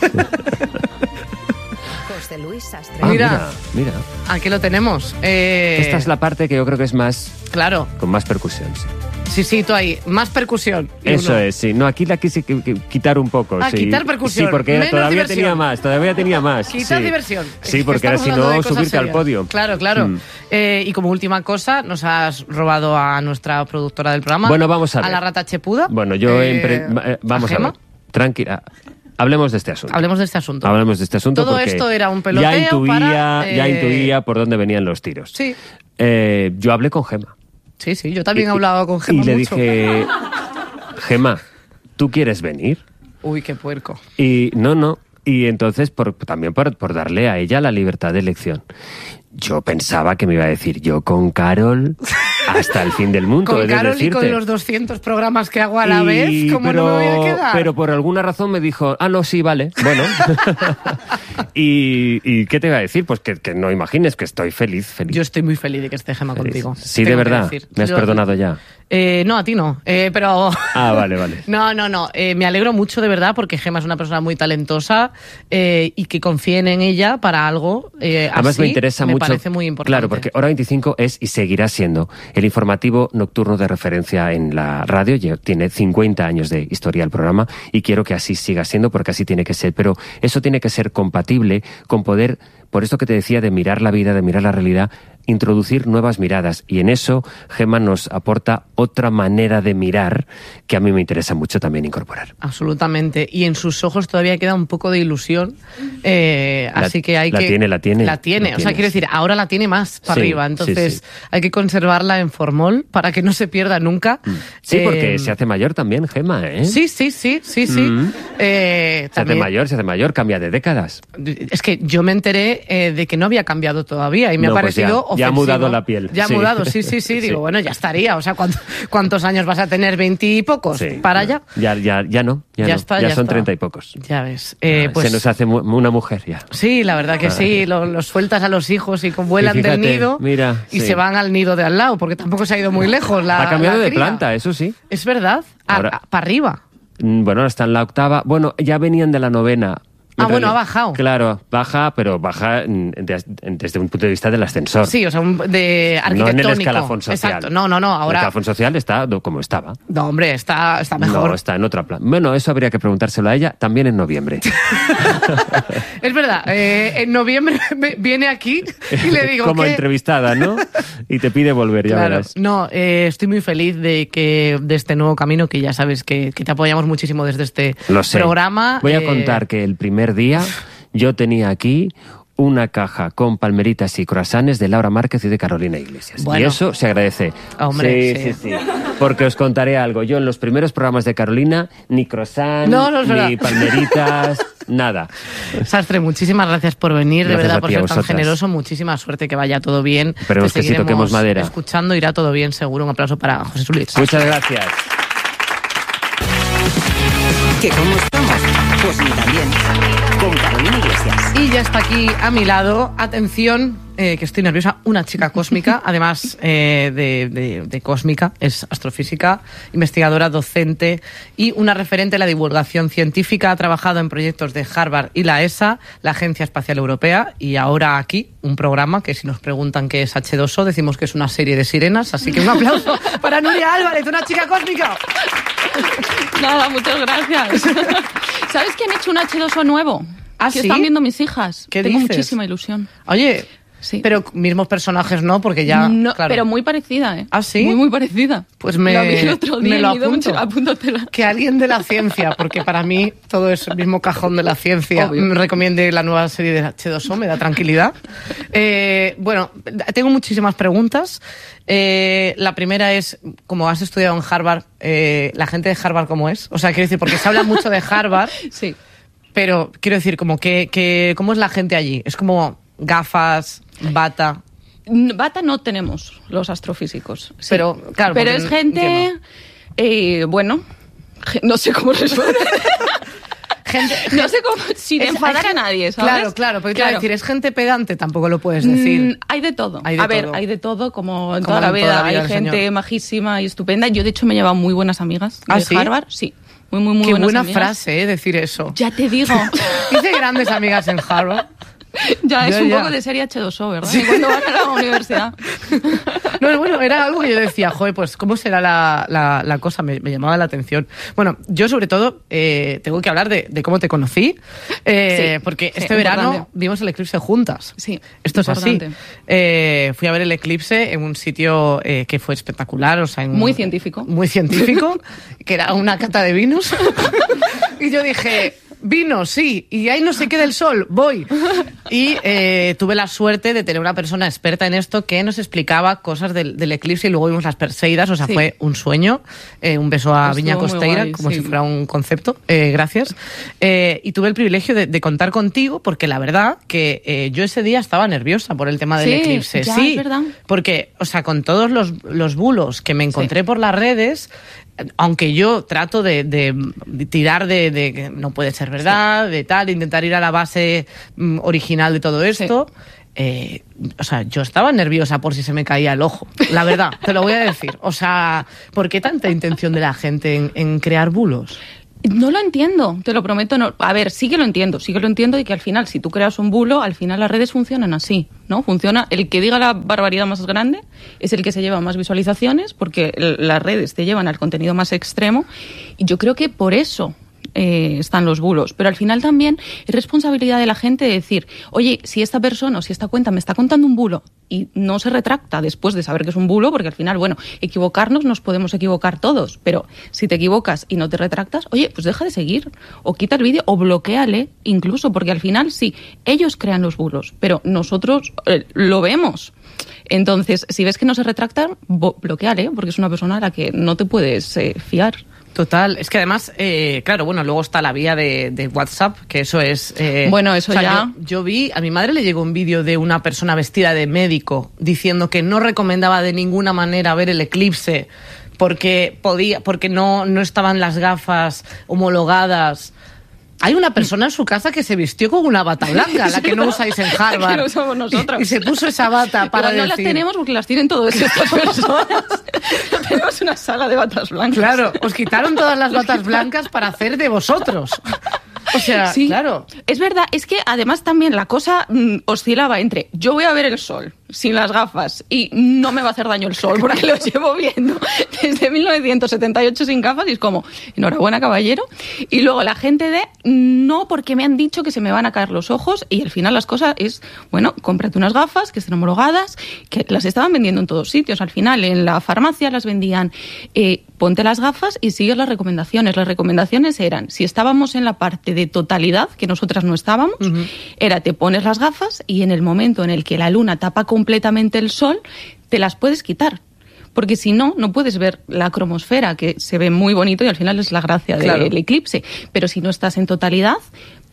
José Luis Sastre. Ah, mira, mira, mira. Aquí lo tenemos. Eh... Esta es la parte que yo creo que es más... Claro. Con más percusión, sí. Sí, sí, tú ahí. Más percusión. Eso uno. es, sí. No, aquí la quise quitar un poco. Ah, sí. quitar percusión. Sí, porque Menos todavía diversión. tenía más, todavía tenía más. Quitar sí. diversión. Sí, porque era si no, subirte serias. al podio. Claro, claro. Mm. Eh, y como última cosa, nos has robado a nuestra productora del programa. Bueno, vamos a ver. A la rata chepuda. Bueno, yo... Eh, empre... Vamos a, a ver. Tranquila. Hablemos de este asunto. Hablemos de este asunto. Hablemos de este asunto. Todo porque esto era un peloteo ya intuía, para, eh... ya intuía por dónde venían los tiros. Sí. Eh, yo hablé con Gema. Sí, sí, yo también y, he hablado con Gema Y le mucho. dije, Gema, ¿tú quieres venir? Uy, qué puerco. Y no, no. Y entonces, por, también por, por darle a ella la libertad de elección. Yo pensaba que me iba a decir, yo con Carol hasta el fin del mundo. Con he de Carol decirte. y con los doscientos programas que hago a la y, vez, ¿cómo pero, no me voy a quedar? Pero por alguna razón me dijo, ah, no, sí, vale, bueno. y, ¿Y qué te iba a decir? Pues que, que no imagines que estoy feliz, feliz. Yo estoy muy feliz de que esté Gema feliz. contigo. Sí, Tengo de verdad. ¿Me has Yo, perdonado ya? Eh, no, a ti no, eh, pero... Ah, vale, vale. No, no, no. Eh, me alegro mucho, de verdad, porque Gema es una persona muy talentosa eh, y que confíen en ella para algo eh, Además así, me interesa me mucho. parece muy importante. Claro, porque Hora veinticinco es y seguirá siendo el informativo nocturno de referencia en la radio. Ya tiene cincuenta años de historia el programa y quiero que así siga siendo porque así tiene que ser. Pero eso tiene que ser compatible con poder, por esto que te decía de mirar la vida, de mirar la realidad, introducir nuevas miradas. Y en eso Gema nos aporta otra manera de mirar que a mí me interesa mucho también incorporar. Absolutamente. Y en sus ojos todavía queda un poco de ilusión. Eh, la, así que hay la que... Tiene, la tiene, la tiene. La tiene. O sea, quiero decir, ahora la tiene más para sí, arriba. Entonces sí, sí. hay que conservarla en formol para que no se pierda nunca. Sí, eh, porque se hace mayor también, Gema, ¿eh? Sí, sí, sí, sí, sí. Mm. Eh, se también... hace mayor, se hace mayor, cambia de décadas. Es que yo me enteré eh, de que no había cambiado todavía y me no, ha parecido pues ya, ya ha mudado la piel. Ya ha sí. mudado, sí, sí, sí. Digo, sí. bueno, ya estaría. O sea, ¿cuántos, cuántos años vas a tener? ¿Veintipocos? Sí, ¿Para allá? Ya, ya, ya no. Ya, ya no. está, ya, ya son está. treinta y pocos. Ya ves. Eh, ah, pues... Se nos hace mu una mujer ya. Sí, la verdad que ah. sí. Los lo sueltas a los hijos y vuelan y fíjate, del nido mira, y sí. se van al nido de al lado, porque tampoco se ha ido muy lejos. La, ha cambiado la de cría. planta, eso sí. Es verdad. Para arriba. Bueno, está en la octava. Bueno, ya venían de la novena. Ah, bueno, ha bajado. Claro, baja, pero baja desde un punto de vista del ascensor. Sí, o sea, un, de arquitectónico. No en el escalafón social. Exacto, no, no, no. Ahora... El escalafón social está como estaba. No, hombre, está, está mejor. No, está en otra plan. Bueno, eso habría que preguntárselo a ella también en noviembre. Es verdad, eh, en noviembre viene aquí y le digo como que... entrevistada, ¿no? Y te pide volver, ya claro. verás. No, eh, estoy muy feliz de que de este nuevo camino, que ya sabes que, que te apoyamos muchísimo desde este Lo sé. programa. Voy a eh... contar que el primer día yo tenía aquí una caja con palmeritas y croissants de Laura Márquez y de Carolina Iglesias. Bueno. Y eso se agradece. Hombre, sí, sí. sí, sí. Porque os contaré algo. Yo en los primeros programas de Carolina, ni croissants, no, no ni palmeritas... nada. Sastre, muchísimas gracias por venir, Gracias de verdad, a por ti, a ser tan vosotras. generoso. Muchísima suerte, que vaya todo bien. Esperemos Te que sí toquemos madera. Escuchando, irá todo bien, seguro. Un aplauso para José Sulitz. Muchas gracias. ¿Que cómo estamos? Pues ni tan bien. Con Carolina Iglesias. Y ya está aquí a mi lado, atención, eh, que estoy nerviosa, una chica cósmica, además eh, de, de, de cósmica, es astrofísica, investigadora, docente y una referente de la divulgación científica. Ha trabajado en proyectos de Harvard y la E S A, la Agencia Espacial Europea, y ahora aquí un programa que, si nos preguntan qué es hache dos o, decimos que es una serie de sirenas, así que un aplauso para Nuria Álvarez, una chica cósmica. Nada, muchas gracias. ¿Sabes que han hecho un hache dos o nuevo? ¿Ah, que sí? están viendo mis hijas. ¿Qué Tengo dices? muchísima ilusión. Oye, sí. Pero mismos personajes no, porque ya... No, claro. pero muy parecida, ¿eh? ¿Ah, sí? Muy, muy parecida. Pues me, La vi el otro día me lo y me dio apunto. mucho- apúntatela. Que alguien de la ciencia, porque para mí todo es el mismo cajón de la ciencia, Obvio. me recomiende la nueva serie de hache dos o, me da tranquilidad. Eh, bueno, tengo muchísimas preguntas. Eh, la primera es, como has estudiado en Harvard, eh, ¿la gente de Harvard cómo es? O sea, quiero decir, porque se habla mucho de Harvard, Sí. pero quiero decir, como que, que ¿cómo es la gente allí? Es como gafas, bata... N- Bata no tenemos los astrofísicos. Sí. Pero, claro, Pero porque es gente, entiendo. eh, bueno, ge- no sé cómo responder. Gente, No sé cómo, sin Es- enfadar hay a nadie, ¿sabes? Claro, claro, porque te iba a Claro. decir, es gente pedante, tampoco lo puedes decir. Mm, hay de todo. Hay de a ver, todo. hay de todo, como en Como toda la en vida. toda la vida hay del gente señor. majísima y estupenda. Yo, de hecho, me he llevado muy buenas amigas ¿Ah, de sí? Harvard. Sí, muy, muy, muy Qué buenas buena amigas. frase, ¿eh? Decir eso. Ya te digo. Hice grandes amigas en Harvard. Ya, es Ya, un ya. poco de serie hache dos o, ¿verdad? Cuando van a la universidad. No, bueno, era algo que yo decía, joder, pues ¿cómo será la, la, la cosa? Me, me llamaba la atención. Bueno, yo sobre todo eh, tengo que hablar de, de cómo te conocí, eh, Sí, porque sí, este verano importante. vimos el eclipse juntas. Sí, Esto es así. importante. Eh, fui a ver el eclipse en un sitio eh, que fue espectacular, o sea, en un- Muy científico. Muy científico, que era una cata de vinos. Y yo dije, vino, sí, y ahí no se queda el sol, voy. Y eh, tuve la suerte de tener una persona experta en esto que nos explicaba cosas del, del eclipse, y luego vimos las Perseidas, o sea, Sí. fue un sueño. Eh, un beso a Estuvo Viña muy Costeira, guay, como sí. si fuera un concepto. Eh, gracias. Eh, y tuve el privilegio de, de contar contigo, porque la verdad que eh, yo ese día estaba nerviosa por el tema del Sí, eclipse. ya, sí, es verdad. porque, o sea, con todos los, los bulos que me encontré Sí. por las redes, aunque yo trato de, de- de tirar de, de que no puede ser verdad, de tal, de intentar ir a la base mm, original de todo esto, eh, o sea, yo estaba nerviosa por si se me caía el ojo, la verdad, te lo voy a decir. O sea, ¿por qué tanta intención de la gente en, en crear bulos? No lo entiendo, te lo prometo. No. A ver, sí que lo entiendo, sí que lo entiendo, y que al final, si tú creas un bulo, al final las redes funcionan así, ¿no? Funciona, el que diga la barbaridad más grande es el que se lleva más visualizaciones, porque el- las redes te llevan al contenido más extremo, y yo creo que por eso eh, están los bulos. Pero al final también es responsabilidad de la gente de decir, oye, si esta persona o si esta cuenta me está contando un bulo y no se retracta después de saber que es un bulo, porque al final, bueno, equivocarnos nos podemos equivocar todos, pero si te equivocas y no te retractas, oye, pues deja de seguir, o quita el vídeo, o bloquéale incluso, porque al final sí, ellos crean los bulos, pero nosotros eh, lo vemos. Entonces, si ves que no se retractan, bo- bloquéale, porque es una persona a la que no te puedes eh, fiar. Total, es que además, eh, claro, bueno, luego está la vía de, de WhatsApp, que eso es... eh, Bueno, eso o sea, ya- Yo, yo vi, a mi madre le llegó un vídeo de una persona vestida de médico diciendo que no recomendaba de ninguna manera ver el eclipse porque podía, porque no, no estaban las gafas homologadas. Hay una persona en su casa que se vistió con una bata blanca, la que no usáis en Harvard. Que no usamos nosotros. Y, y se puso esa bata para Igual no decir... las tenemos porque las tienen todas estas personas. Tenemos una saga de batas blancas. Claro, os quitaron todas las batas blancas para hacer de vosotros. O sea, Sí, claro. Es verdad, es que además también la cosa mm, oscilaba entre yo voy a ver el sol sin las gafas y no me va a hacer daño el sol porque lo llevo viendo desde mil novecientos setenta y ocho sin gafas, y es como, enhorabuena caballero. Y luego la gente de no, porque me han dicho que se me van a caer los ojos, y al final las cosas es, bueno, cómprate unas gafas que estén homologadas, que las estaban vendiendo en todos sitios. Al final en la farmacia las vendían, eh, ponte las gafas y sigue las recomendaciones. Las recomendaciones eran, si estábamos en la parte de totalidad, que nosotras no estábamos, uh-huh. era te pones las gafas y en el momento en el que la luna tapa completamente el sol, te las puedes quitar. Porque si no, no puedes ver la cromosfera, que se ve muy bonito y al final es la gracia Claro. del eclipse. Pero si no estás en totalidad,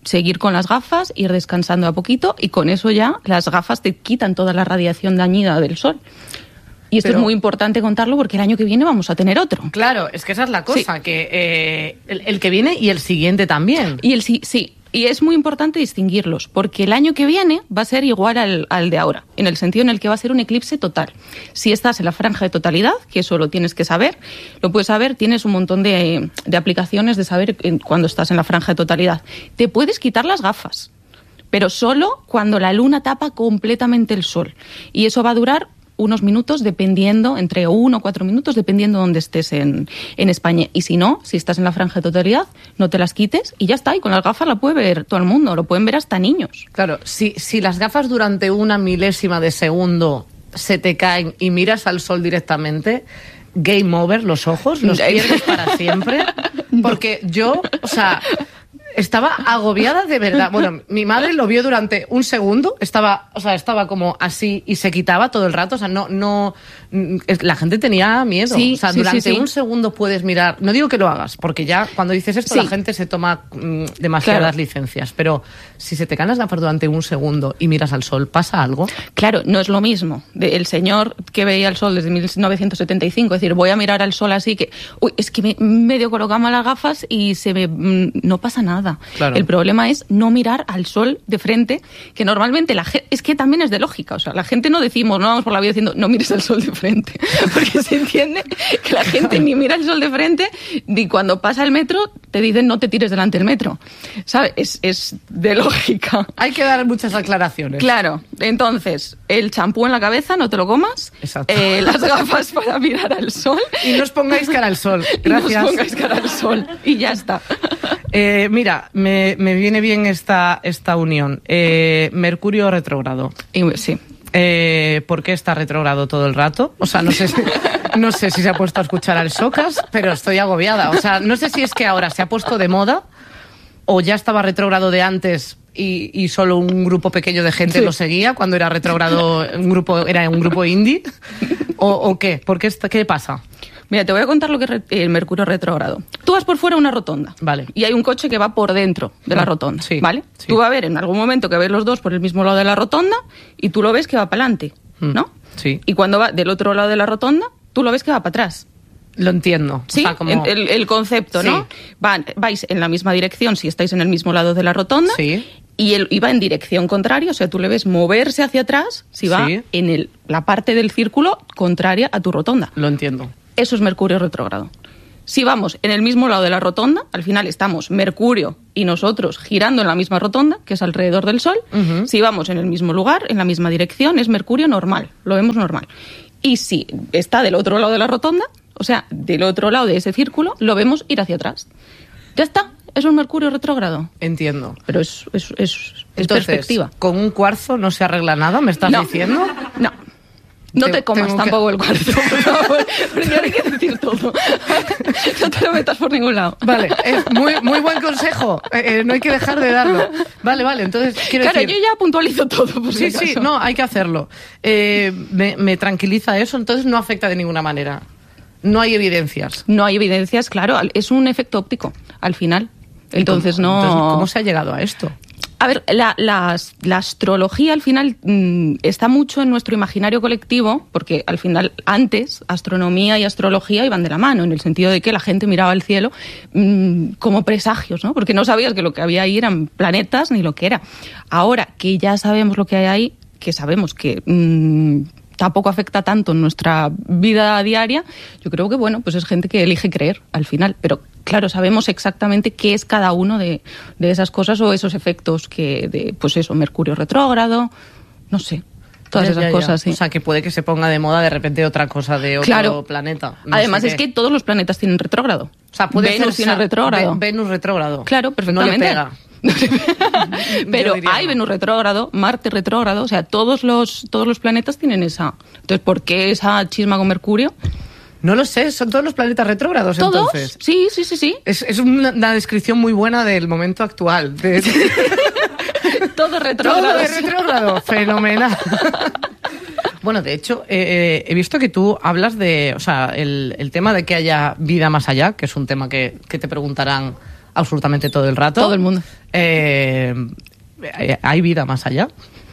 seguir con las gafas, ir descansando a poquito y con eso ya las gafas te quitan toda la radiación dañina del sol. Y esto Pero, es muy importante contarlo porque el año que viene vamos a tener otro. Claro, es que esa es la cosa, sí. que eh, el, el que viene y el siguiente también. Y el sí, sí. Y es muy importante distinguirlos, porque el año que viene va a ser igual al, al de ahora, en el sentido en el que va a ser un eclipse total. Si estás en la franja de totalidad, que eso lo tienes que saber, lo puedes saber, tienes un montón de, de aplicaciones de saber cuando estás en la franja de totalidad. Te puedes quitar las gafas, pero solo cuando la luna tapa completamente el sol. Y eso va a durar unos minutos, dependiendo, entre uno o cuatro minutos, dependiendo de dónde estés en, en España. Y si no, si estás en la franja de totalidad, no te las quites y ya está. Y con las gafas la puede ver todo el mundo, lo pueden ver hasta niños. Claro, si, si las gafas durante una milésima de segundo se te caen y miras al sol directamente, game over, los ojos, los pierdes para siempre. Porque yo, o sea... Estaba agobiada de verdad. Bueno, mi madre lo vio durante un segundo, estaba, o sea, estaba como así y se quitaba todo el rato, o sea, no, no, la gente tenía miedo. Sí, o sea, sí, durante sí, sí. un segundo puedes mirar, no digo que lo hagas, porque ya cuando dices esto sí. la gente se toma mm, demasiadas claro. licencias, pero si se te caen las gafas durante un segundo y miras al sol, ¿pasa algo? Claro, no es lo mismo. De, el señor que veía el sol desde mil novecientos setenta y cinco, es decir, voy a mirar al sol así que, uy, es que me medio colocamos las gafas y se me, mm, no pasa nada. Claro. El problema es no mirar al sol de frente, que normalmente la gente, es que también es de lógica, o sea, la gente no decimos, no vamos por la vida diciendo, no mires al sol de frente, porque se entiende que la gente ni mira el sol de frente, ni cuando pasa el metro te dicen no te tires delante del metro, ¿sabes? Es, es de lógica. Hay que dar muchas aclaraciones. Claro, entonces, el champú en la cabeza, no te lo comas. Exacto. Eh, las gafas para mirar al sol. Y no os pongáis cara al sol. Gracias. Y no os pongáis cara al sol. Y ya está. Eh, mira, me, me viene bien esta, esta unión. Eh, Mercurio retrógrado. Sí. Eh, ¿Por qué está retrógrado todo el rato? O sea, no sé, si, no sé si se ha puesto a escuchar al Socas, pero estoy agobiada. O sea, no sé si es que ahora se ha puesto de moda o ya estaba retrógrado de antes y, y solo un grupo pequeño de gente sí. lo seguía cuando era retrógrado, un grupo, era un grupo indie. ¿O, o qué? ¿Por qué, qué pasa? Mira, te voy a contar lo que es el Mercurio retrógrado. Tú vas por fuera a una rotonda. Vale. Y hay un coche que va por dentro de la rotonda. Sí. ¿Vale? Sí. Tú vas a ver en algún momento que ves los dos por el mismo lado de la rotonda y tú lo ves que va para adelante, ¿no? Sí. Y cuando va del otro lado de la rotonda, tú lo ves que va para atrás. Lo entiendo. Sí, o sea, como... el, el concepto, ¿no? Sí. Van, vais en la misma dirección si estáis en el mismo lado de la rotonda. Sí. Y él iba en dirección contraria, o sea, tú le ves moverse hacia atrás si va sí. en el, la parte del círculo contraria a tu rotonda. Lo entiendo. Eso es Mercurio retrógrado. Si vamos en el mismo lado de la rotonda, al final estamos Mercurio y nosotros girando en la misma rotonda, que es alrededor del Sol. Uh-huh. Si vamos en el mismo lugar, en la misma dirección, es Mercurio normal, lo vemos normal. Y si está del otro lado de la rotonda, o sea, del otro lado de ese círculo, lo vemos ir hacia atrás. Ya está, es un Mercurio retrógrado. Entiendo. Pero es, es, es, es Entonces, perspectiva. ¿Con un cuarzo no se arregla nada, me estás no. diciendo? No. No te, te comas tampoco que... el cuarzo, por favor. Porque no hay que decir todo. No te lo metas por ningún lado. Vale, es muy, muy buen consejo. Eh, no hay que dejar de darlo. Vale, vale, entonces quiero claro, decir... yo ya puntualizo todo, por Sí, si sí, acaso. no, hay que hacerlo. Eh, me, me tranquiliza eso, entonces no afecta de ninguna manera. No hay evidencias. No hay evidencias, claro. Es un efecto óptico, al final. Entonces cómo, no... Entonces, ¿cómo se ha llegado a esto? A ver, la, la, la astrología al final mmm, está mucho en nuestro imaginario colectivo, porque al final antes astronomía y astrología iban de la mano, en el sentido de que la gente miraba al cielo mmm, como presagios, ¿no? Porque no sabías que lo que había ahí eran planetas ni lo que era. Ahora que ya sabemos lo que hay ahí, que sabemos que... Mmm, tampoco afecta tanto en nuestra vida diaria, yo creo que, bueno, pues es gente que elige creer al final. Pero, claro, sabemos exactamente qué es cada uno de, de esas cosas o esos efectos que, de, pues eso, Mercurio retrógrado, no sé, todas ya, esas ya, cosas, ya. sí. O sea, que puede que se ponga de moda de repente otra cosa de otro claro. planeta. No Además, sé es qué. que todos los planetas tienen retrógrado. O sea, puede Venus ser tiene retrógrado. Venus retrógrado. Claro, perfectamente. No le pega. Pero hay no. Venus retrógrado, Marte retrógrado, o sea, todos los todos los planetas tienen esa. Entonces, ¿por qué esa chisma con Mercurio? No lo sé, son todos los planetas retrógrados, ¿Todos? entonces. Sí, sí, sí, sí. Es, es una, una descripción muy buena del momento actual. De... Todo retrógrado. Todo es retrógrado, fenomenal. Bueno, de hecho, eh, he visto que tú hablas de, o sea, el, el tema de que haya vida más allá, que es un tema que, que te preguntarán absolutamente todo el rato. Todo el mundo. Eh, ¿Hay vida más allá?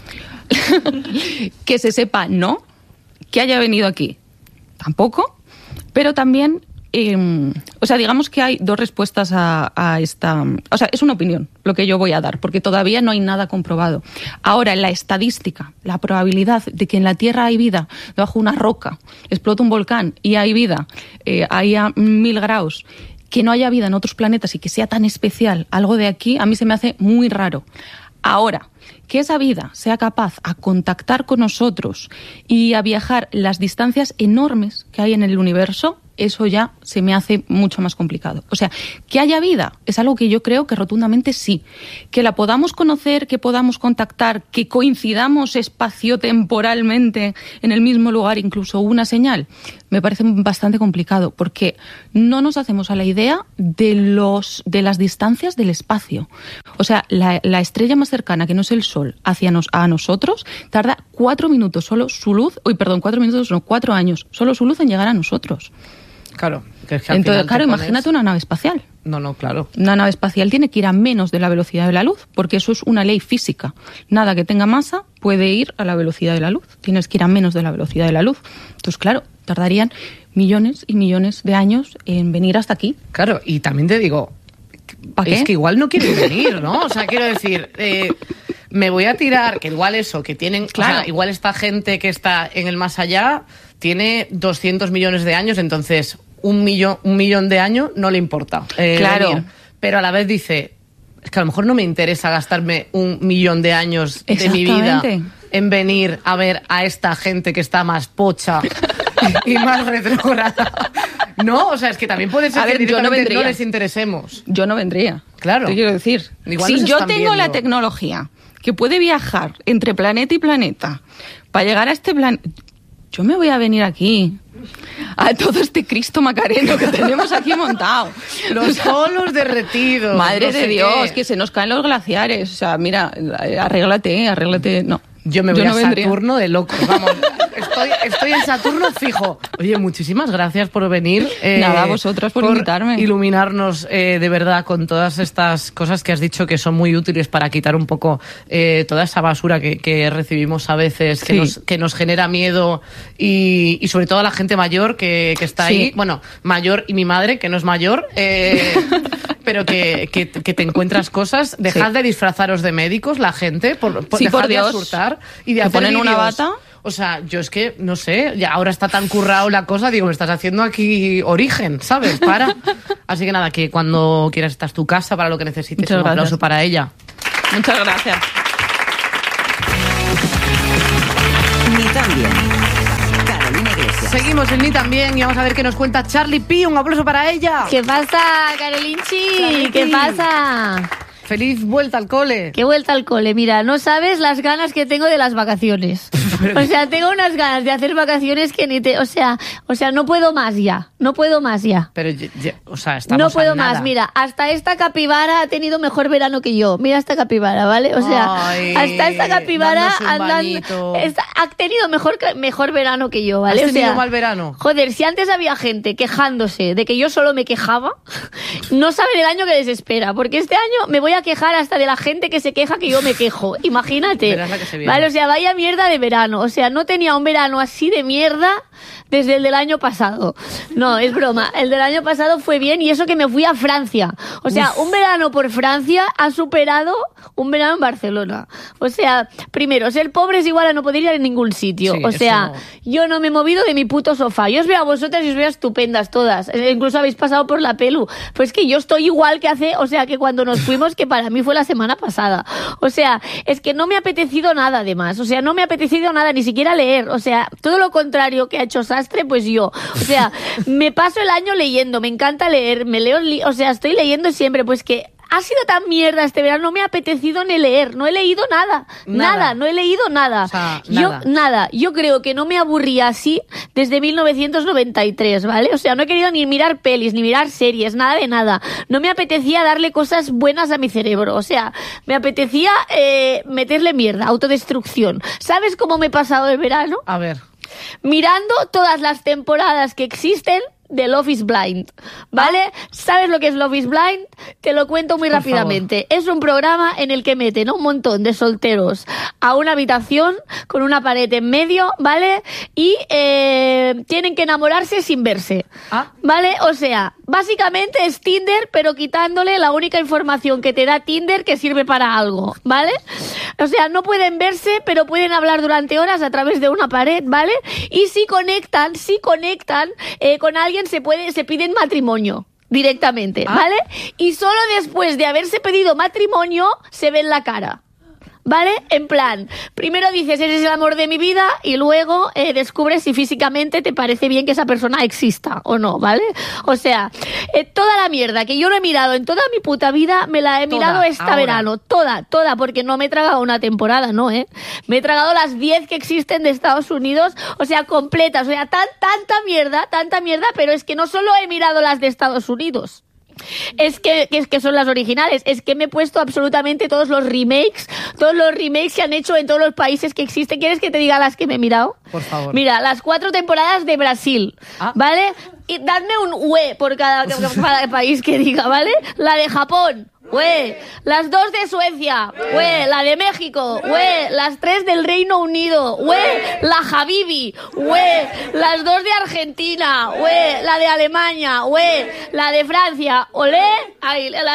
Que se sepa, no. Que haya venido aquí, tampoco. Pero también, eh, o sea, digamos que hay dos respuestas a, a esta... O sea, es una opinión lo que yo voy a dar, porque todavía no hay nada comprobado. Ahora, la estadística, la probabilidad de que en la Tierra hay vida, debajo de una roca, explota un volcán y hay vida, eh, hay a mil grados, que no haya vida en otros planetas y que sea tan especial algo de aquí, a mí se me hace muy raro. Ahora, que esa vida sea capaz a contactar con nosotros y a viajar las distancias enormes que hay en el universo, eso ya se me hace mucho más complicado. O sea, que haya vida es algo que yo creo que rotundamente sí. Que la podamos conocer, que podamos contactar, que coincidamos espaciotemporalmente en el mismo lugar, incluso una señal, me parece bastante complicado, porque no nos hacemos a la idea de los de las distancias del espacio. O sea, la, la estrella más cercana, que no es el Sol, hacia nos, a nosotros, tarda cuatro minutos solo su luz, uy, perdón, cuatro minutos, no, cuatro años, solo su luz en llegar a nosotros. Claro. Que es que al Entonces, final claro, pones... imagínate una nave espacial. No, no, claro. Una nave espacial tiene que ir a menos de la velocidad de la luz, porque eso es una ley física. Nada que tenga masa puede ir a la velocidad de la luz. Tienes que ir a menos de la velocidad de la luz. Entonces, claro, tardarían millones y millones de años en venir hasta aquí. Claro, y también te digo, ¿para qué? Es que igual no quieren venir, ¿no? O sea, quiero decir, eh, me voy a tirar, que igual eso, que tienen, claro, o sea, igual esta gente que está en el más allá tiene doscientos millones de años, entonces un millón, un millón de años no le importa. Eh, claro. Venir. Pero a la vez dice, es que a lo mejor no me interesa gastarme un millón de años de mi vida en venir a ver a esta gente que está más pocha y más retrógrada. No, o sea, es que también puede ser a que ver, yo no, no les interesemos. Yo no vendría. Claro. Te quiero decir, igual si yo tengo viendo. la tecnología que puede viajar entre planeta y planeta para llegar a este planeta, yo me voy a venir aquí a todo este Cristo Macareno que tenemos aquí montado. Los polos derretidos. Madre no de sé Dios, qué. que se nos caen los glaciares. O sea, mira, arréglate, arréglate. No. Yo me voy Yo no a vendría. Saturno de loco. Vamos, estoy, estoy en Saturno fijo. Oye, muchísimas gracias por venir. Eh, Nada, a vosotras por, por invitarme. Iluminarnos eh, de verdad con todas estas cosas que has dicho que son muy útiles para quitar un poco eh, toda esa basura que, que recibimos a veces, sí. que, nos, que nos genera miedo y, y sobre todo a la gente mayor que, que está sí. ahí. Bueno, mayor y mi madre, que no es mayor. Eh, pero que, que, que te encuentras cosas. Dejad sí. de disfrazaros de médicos, la gente, por, por, sí, dejad por Dios. de asustar y de ¿Te hacer ponen vídeos. una bata? O sea, yo es que, no sé, ya ahora está tan currado la cosa, digo, me estás haciendo aquí origen, ¿sabes? Para. Así que nada, que cuando quieras esta es tu casa para lo que necesites. Muchas un gracias. aplauso para ella. Muchas gracias. Ni también. Seguimos en Ni También y vamos a ver qué nos cuenta Charlie P. Un aplauso para ella. ¿Qué pasa, Carolinchi? ¿Qué pasa? Feliz vuelta al cole. ¿Qué vuelta al cole? Mira, no sabes las ganas que tengo de las vacaciones. O sea, tengo unas ganas de hacer vacaciones que ni te... O sea, o sea, no puedo más ya. No puedo más ya. Pero, ya, o sea, estamos No puedo a nada. más. Mira, hasta esta capibara ha tenido mejor verano que yo. Mira esta capibara, ¿vale? O sea, Ay, hasta esta capibara andando... ha tenido mejor, mejor verano que yo, ¿vale? ¿Has o tenido sea, mal verano? Joder, si antes había gente quejándose de que yo solo me quejaba, no saben el año que les espera. Porque este año me voy a quejar hasta de la gente que se queja que yo me quejo. Imagínate. Verás la que se viene. Vale, o sea, vaya mierda de verano. O sea, no tenía un verano así de mierda desde el del año pasado. No, es broma. El del año pasado fue bien y eso que me fui a Francia. O sea, Uf. un verano por Francia ha superado un verano en Barcelona. O sea, primero, ser pobre es igual a no poder ir a ningún sitio. Sí, o sea, no. yo no me he movido de mi puto sofá. Yo os veo a vosotras y os veo estupendas todas. Incluso habéis pasado por la pelu. Pues que yo estoy igual que hace, o sea, que cuando nos fuimos, que para mí fue la semana pasada. O sea, es que no me ha apetecido nada además. O sea, no me ha apetecido nada, ni siquiera leer. O sea, todo lo contrario que ha hecho Sastre, pues yo. O sea, me paso el año leyendo, me encanta leer, me leo, li- o sea, estoy leyendo siempre, pues que ha sido tan mierda este verano, no me ha apetecido ni leer, no he leído nada, nada, nada no he leído nada. O sea, yo, nada. nada. Yo creo que no me aburría así desde mil novecientos noventa y tres, ¿vale? O sea, no he querido ni mirar pelis, ni mirar series, nada de nada. No me apetecía darle cosas buenas a mi cerebro, o sea, me apetecía eh, meterle mierda, autodestrucción. ¿Sabes cómo me he pasado el verano? A ver. Mirando todas las temporadas que existen de Love is Blind, ¿vale? ¿Sabes lo que es Love is Blind? Te lo cuento muy Por rápidamente. Favor. Es un programa en el que meten a un montón de solteros a una habitación con una pared en medio, ¿vale? Y eh, tienen que enamorarse sin verse, ¿Ah? ¿vale? O sea, básicamente es Tinder, pero quitándole la única información que te da Tinder que sirve para algo, ¿vale? O sea, no pueden verse, pero pueden hablar durante horas a través de una pared, ¿vale? Y si conectan, si conectan eh, con alguien, se puede, se piden matrimonio directamente, ¿vale? Ah. Y solo después de haberse pedido matrimonio se ven la cara. ¿Vale? En plan, primero dices, eres el amor de mi vida, y luego eh, descubres si físicamente te parece bien que esa persona exista o no, ¿vale? O sea, eh, toda la mierda que yo no he mirado en toda mi puta vida, me la he toda, mirado este ahora. verano. Toda, toda, porque no me he tragado una temporada, ¿no? ¿eh? Me he tragado las diez que existen de Estados Unidos, o sea, completas. O sea, tan, tanta mierda, tanta mierda, pero es que no solo he mirado las de Estados Unidos. Es que, que, es que son las originales. Es que me he puesto absolutamente todos los remakes, todos los remakes que han hecho en todos los países que existen. ¿Quieres que te diga las que me he mirado? Por favor. Mira, las cuatro temporadas de Brasil, ah. ¿vale? Y dadme un ue por cada, cada país que diga, ¿vale? La de Japón, ue. Las dos de Suecia, ue. La de México, ue. Las tres del Reino Unido, ue. La Habibi, ue. Las dos de Argentina, ue. La de Alemania, ue. La de Francia, olé. Ay, la...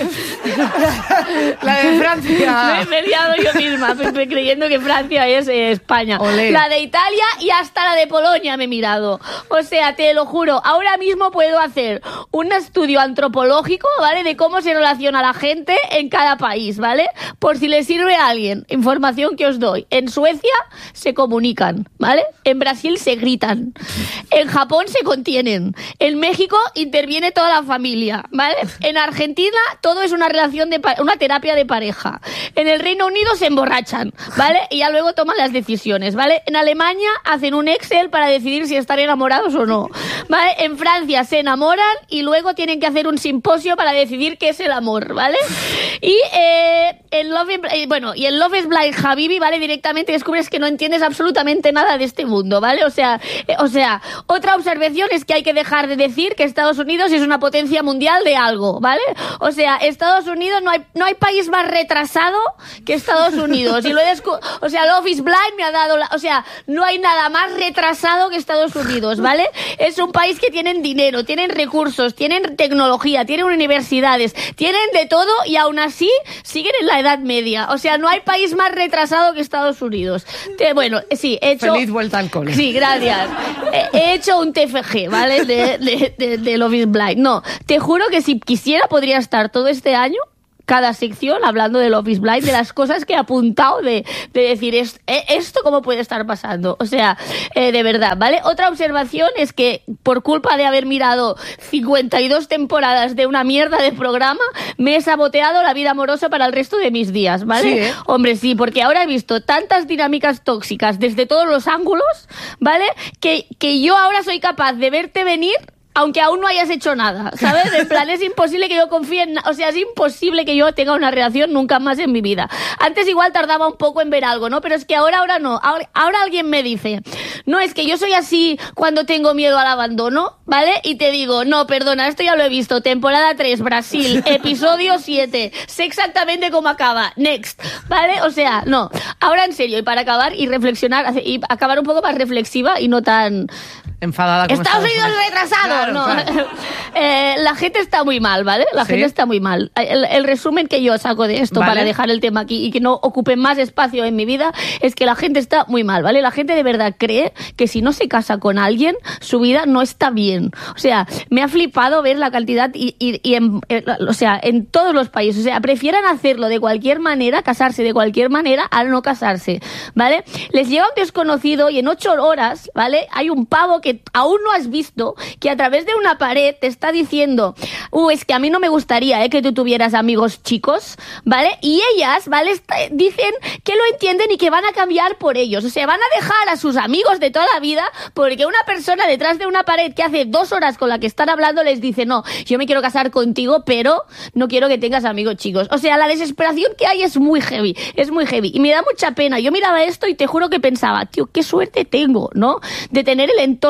la de Francia. Me, me he liado yo misma, creyendo que Francia es eh, España. Olé. La de Italia y hasta la de Polonia me he mirado. O sea, te lo juro, ahora mismo puedo hacer un estudio antropológico, ¿vale? De cómo se relaciona la gente en cada país, ¿vale? Por si le sirve a alguien, información que os doy. En Suecia se comunican, ¿vale? En Brasil se gritan. En Japón se contienen. En México interviene toda la familia, ¿vale? En Argentina todo es una relación de pa- una terapia de pareja. En el Reino Unido se emborrachan, ¿vale? Y ya luego toman las decisiones, ¿vale? En Alemania hacen un Excel para decidir si están enamorados o no, ¿vale? En Francia se enamoran y luego tienen que hacer un simposio para decidir qué es el amor, ¿vale? Y eh, en Love is, eh, bueno, y en Love is Blind Habibi, ¿vale? Directamente descubres que no entiendes absolutamente nada de este mundo, ¿vale? O sea, eh, o sea, otra observación es que hay que dejar de decir que Estados Unidos es una potencia mundial de algo, ¿vale? O sea, Estados Unidos, no hay, no hay país más retrasado que Estados Unidos. Y lo he descu- o sea, Love is Blind me ha dado la, o sea, no hay nada más retrasado que Estados Unidos, ¿vale? Es un país que tienen dinero, tienen recursos, tienen tecnología, tienen universidades, tienen de todo y aún así siguen en la Edad Media. O sea, no hay país más retrasado que Estados Unidos. Te, bueno, sí, he hecho... Feliz vuelta al cole. Sí, gracias. He, he hecho un T F G, ¿vale? De, de, de, de Love is Blind. No, te juro que si quisiera podría estar todo este año cada sección hablando de Love is Blind, de las cosas que he apuntado, de, de decir, es, ¿esto cómo puede estar pasando? O sea, eh, de verdad, ¿vale? Otra observación es que por culpa de haber mirado cincuenta y dos temporadas de una mierda de programa, me he saboteado la vida amorosa para el resto de mis días, ¿vale? Sí, ¿eh? Hombre, sí, porque ahora he visto tantas dinámicas tóxicas desde todos los ángulos, ¿vale? Que, que yo ahora soy capaz de verte venir aunque aún no hayas hecho nada, ¿sabes? En plan, es imposible que yo confíe en... O sea, es imposible que yo tenga una relación nunca más en mi vida. Antes igual tardaba un poco en ver algo, ¿no? Pero es que ahora, ahora no. Ahora, ahora alguien me dice, no, es que yo soy así cuando tengo miedo al abandono, ¿vale? Y te digo, no, perdona, esto ya lo he visto. Temporada tres, Brasil, episodio siete. Sé exactamente cómo acaba. Next, ¿vale? O sea, no. Ahora en serio, y para acabar y reflexionar, y acabar un poco más reflexiva y no tan... enfadada como Estados Unidos retrasado, claro, no. Claro. Eh, la gente está muy mal, ¿vale? La ¿Sí? gente está muy mal. El, el resumen que yo saco de esto, ¿vale?, para dejar el tema aquí y que no ocupe más espacio en mi vida, es que la gente está muy mal, ¿vale? La gente de verdad cree que si no se casa con alguien, su vida no está bien. O sea, me ha flipado ver la cantidad y, y, y en, o sea, en todos los países. O sea, prefieran hacerlo de cualquier manera, casarse de cualquier manera, al no casarse, ¿vale? Les llega un desconocido y en ocho horas, ¿vale?, hay un pavo que aún no has visto, que a través de una pared te está diciendo, uh, es que a mí no me gustaría eh, que tú tuvieras amigos chicos, ¿vale? Y ellas, ¿vale?, Está, dicen que lo entienden y que van a cambiar por ellos. O sea, van a dejar a sus amigos de toda la vida porque una persona detrás de una pared que hace dos horas con la que están hablando les dice, no, yo me quiero casar contigo, pero no quiero que tengas amigos chicos. O sea, la desesperación que hay es muy heavy, es muy heavy. Y me da mucha pena. Yo miraba esto y te juro que pensaba, tío, qué suerte tengo, ¿no?, de tener el entorno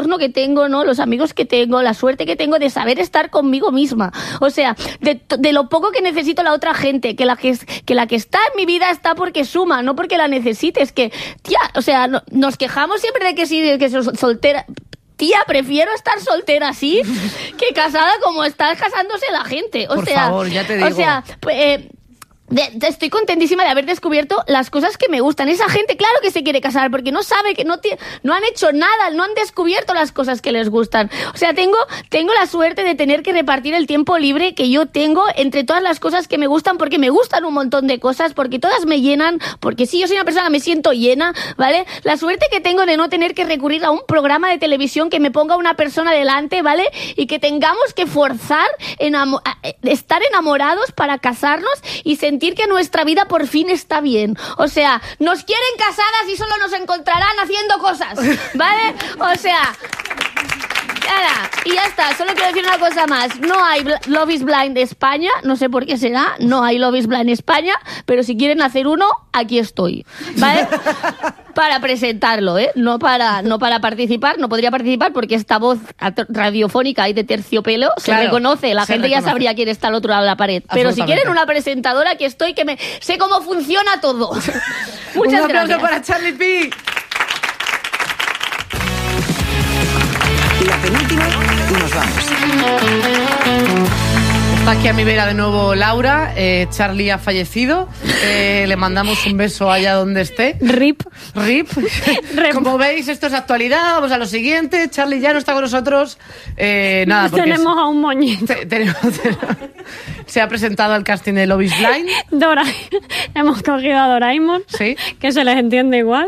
entorno que tengo, ¿no? Los amigos que tengo, la suerte que tengo de saber estar conmigo misma. O sea, de, de lo poco que necesito la otra gente, que la que, que la que está en mi vida está porque suma, no porque la necesites. Que, tía, o sea, no, nos quejamos siempre de que sí, de que soy soltera. Tía, prefiero estar soltera así que casada como está casándose la gente. O Por sea, favor, ya te digo. O sea, pues, eh, De, de, estoy contentísima de haber descubierto las cosas que me gustan. Esa gente, claro que se quiere casar porque no sabe, que no, tiene, no han hecho nada, no han descubierto las cosas que les gustan. O sea, tengo, tengo la suerte de tener que repartir el tiempo libre que yo tengo entre todas las cosas que me gustan, porque me gustan un montón de cosas, porque todas me llenan, porque si yo soy una persona que me siento llena, ¿vale? La suerte que tengo de no tener que recurrir a un programa de televisión que me ponga una persona delante, ¿vale? Y que tengamos que forzar enamo- estar enamorados para casarnos y sentir sentir que nuestra vida por fin está bien. O sea, nos quieren casadas y solo nos encontrarán haciendo cosas, ¿vale? O sea, nada, y ya está. Solo quiero decir una cosa más. No hay Love is Blind España, no sé por qué será, no hay Love is Blind España, pero si quieren hacer uno, aquí estoy, ¿vale? Para presentarlo, ¿eh? No para, no para participar, no podría participar porque esta voz radiofónica ahí de terciopelo se claro, reconoce, la gente reconoce. Ya sabría quién está al otro lado de la pared. Pero si quieren una presentadora, aquí estoy, que me sé cómo funciona todo. Muchas Un aplauso gracias. para Charlie P. La penúltima y nos vamos. Está aquí a mi vera de nuevo Laura. Eh, Charlie ha fallecido. Eh, le mandamos un beso allá donde esté. Rip. Rip. Como veis, esto es actualidad. Vamos a lo siguiente. Charlie ya no está con nosotros. Eh, nada, porque tenemos es, a un moñito. Te, tenemos, se ha presentado al casting de Love is Blind. Dora, hemos cogido a Doraemon. Sí. Que se les entiende igual.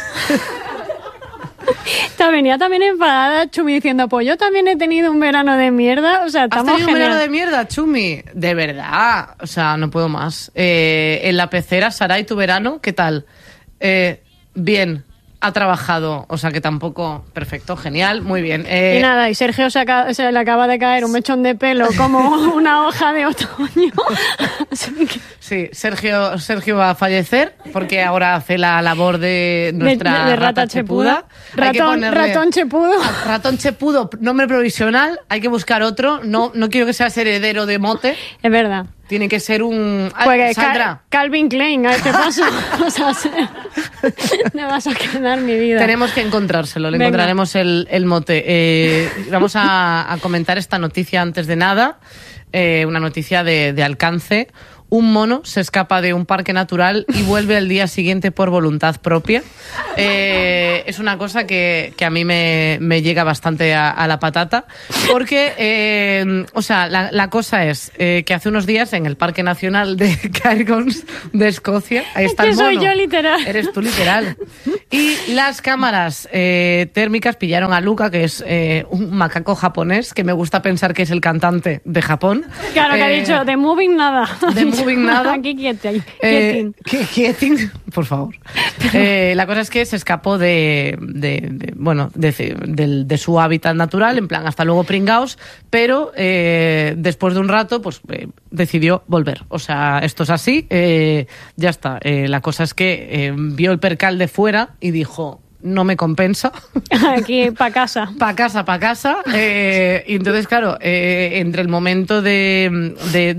Te venía también enfadada Chumi diciendo, pues yo también he tenido un verano de mierda. O sea, estamos ¿Has tenido un genial. verano de mierda, Chumi? De verdad. O sea, no puedo más. Eh, en la pecera, Saray, tu verano, ¿qué tal? Eh, bien. Ha trabajado, o sea que tampoco... Perfecto, genial, muy bien. Eh... Y nada, y Sergio se, acaba, se le acaba de caer un mechón de pelo como una hoja de otoño. Sí, Sergio, Sergio va a fallecer porque ahora hace la labor de nuestra de, de, de rata, rata chepuda. chepuda. Ratón, ratón chepudo. Ratón chepudo, nombre provisional, hay que buscar otro. No, no quiero que seas heredero de mote. Es verdad. Tiene que ser un... Pues Sandra. Cal- Calvin Klein, a ver qué pasa. O sea, se... me vas a quedar mi vida. Tenemos que encontrárselo, le Venga. encontraremos el, el mote. Eh, vamos a, a comentar esta noticia antes de nada. Eh, una noticia de, de alcance. Un mono se escapa de un parque natural y vuelve al día siguiente por voluntad propia. Eh, es una cosa que, que a mí me, me llega bastante a, a la patata, porque, eh, o sea, la, la cosa es eh, que hace unos días en el Parque Nacional de Cairns de Escocia, ahí está es que el mono. soy yo literal. Eres tú literal. Y las cámaras eh, térmicas pillaron a Luca, que es eh, un macaco japonés, que me gusta pensar que es el cantante de Japón. Claro, que eh, ha dicho, de moving nada. De moving nada. Aquí quieting. Eh, ¿qué, quieting? Por favor. Eh, la cosa es que se escapó de, de, de bueno, de, de, de su hábitat natural, en plan, hasta luego pringaos, pero eh, después de un rato, pues eh, decidió volver. O sea, esto es así, eh, ya está. Eh, la cosa es que eh, vio el percal de fuera y dijo... no me compensa. Aquí, pa' casa. Pa' casa, pa' casa. Eh, y entonces, claro, eh, entre el momento de, de,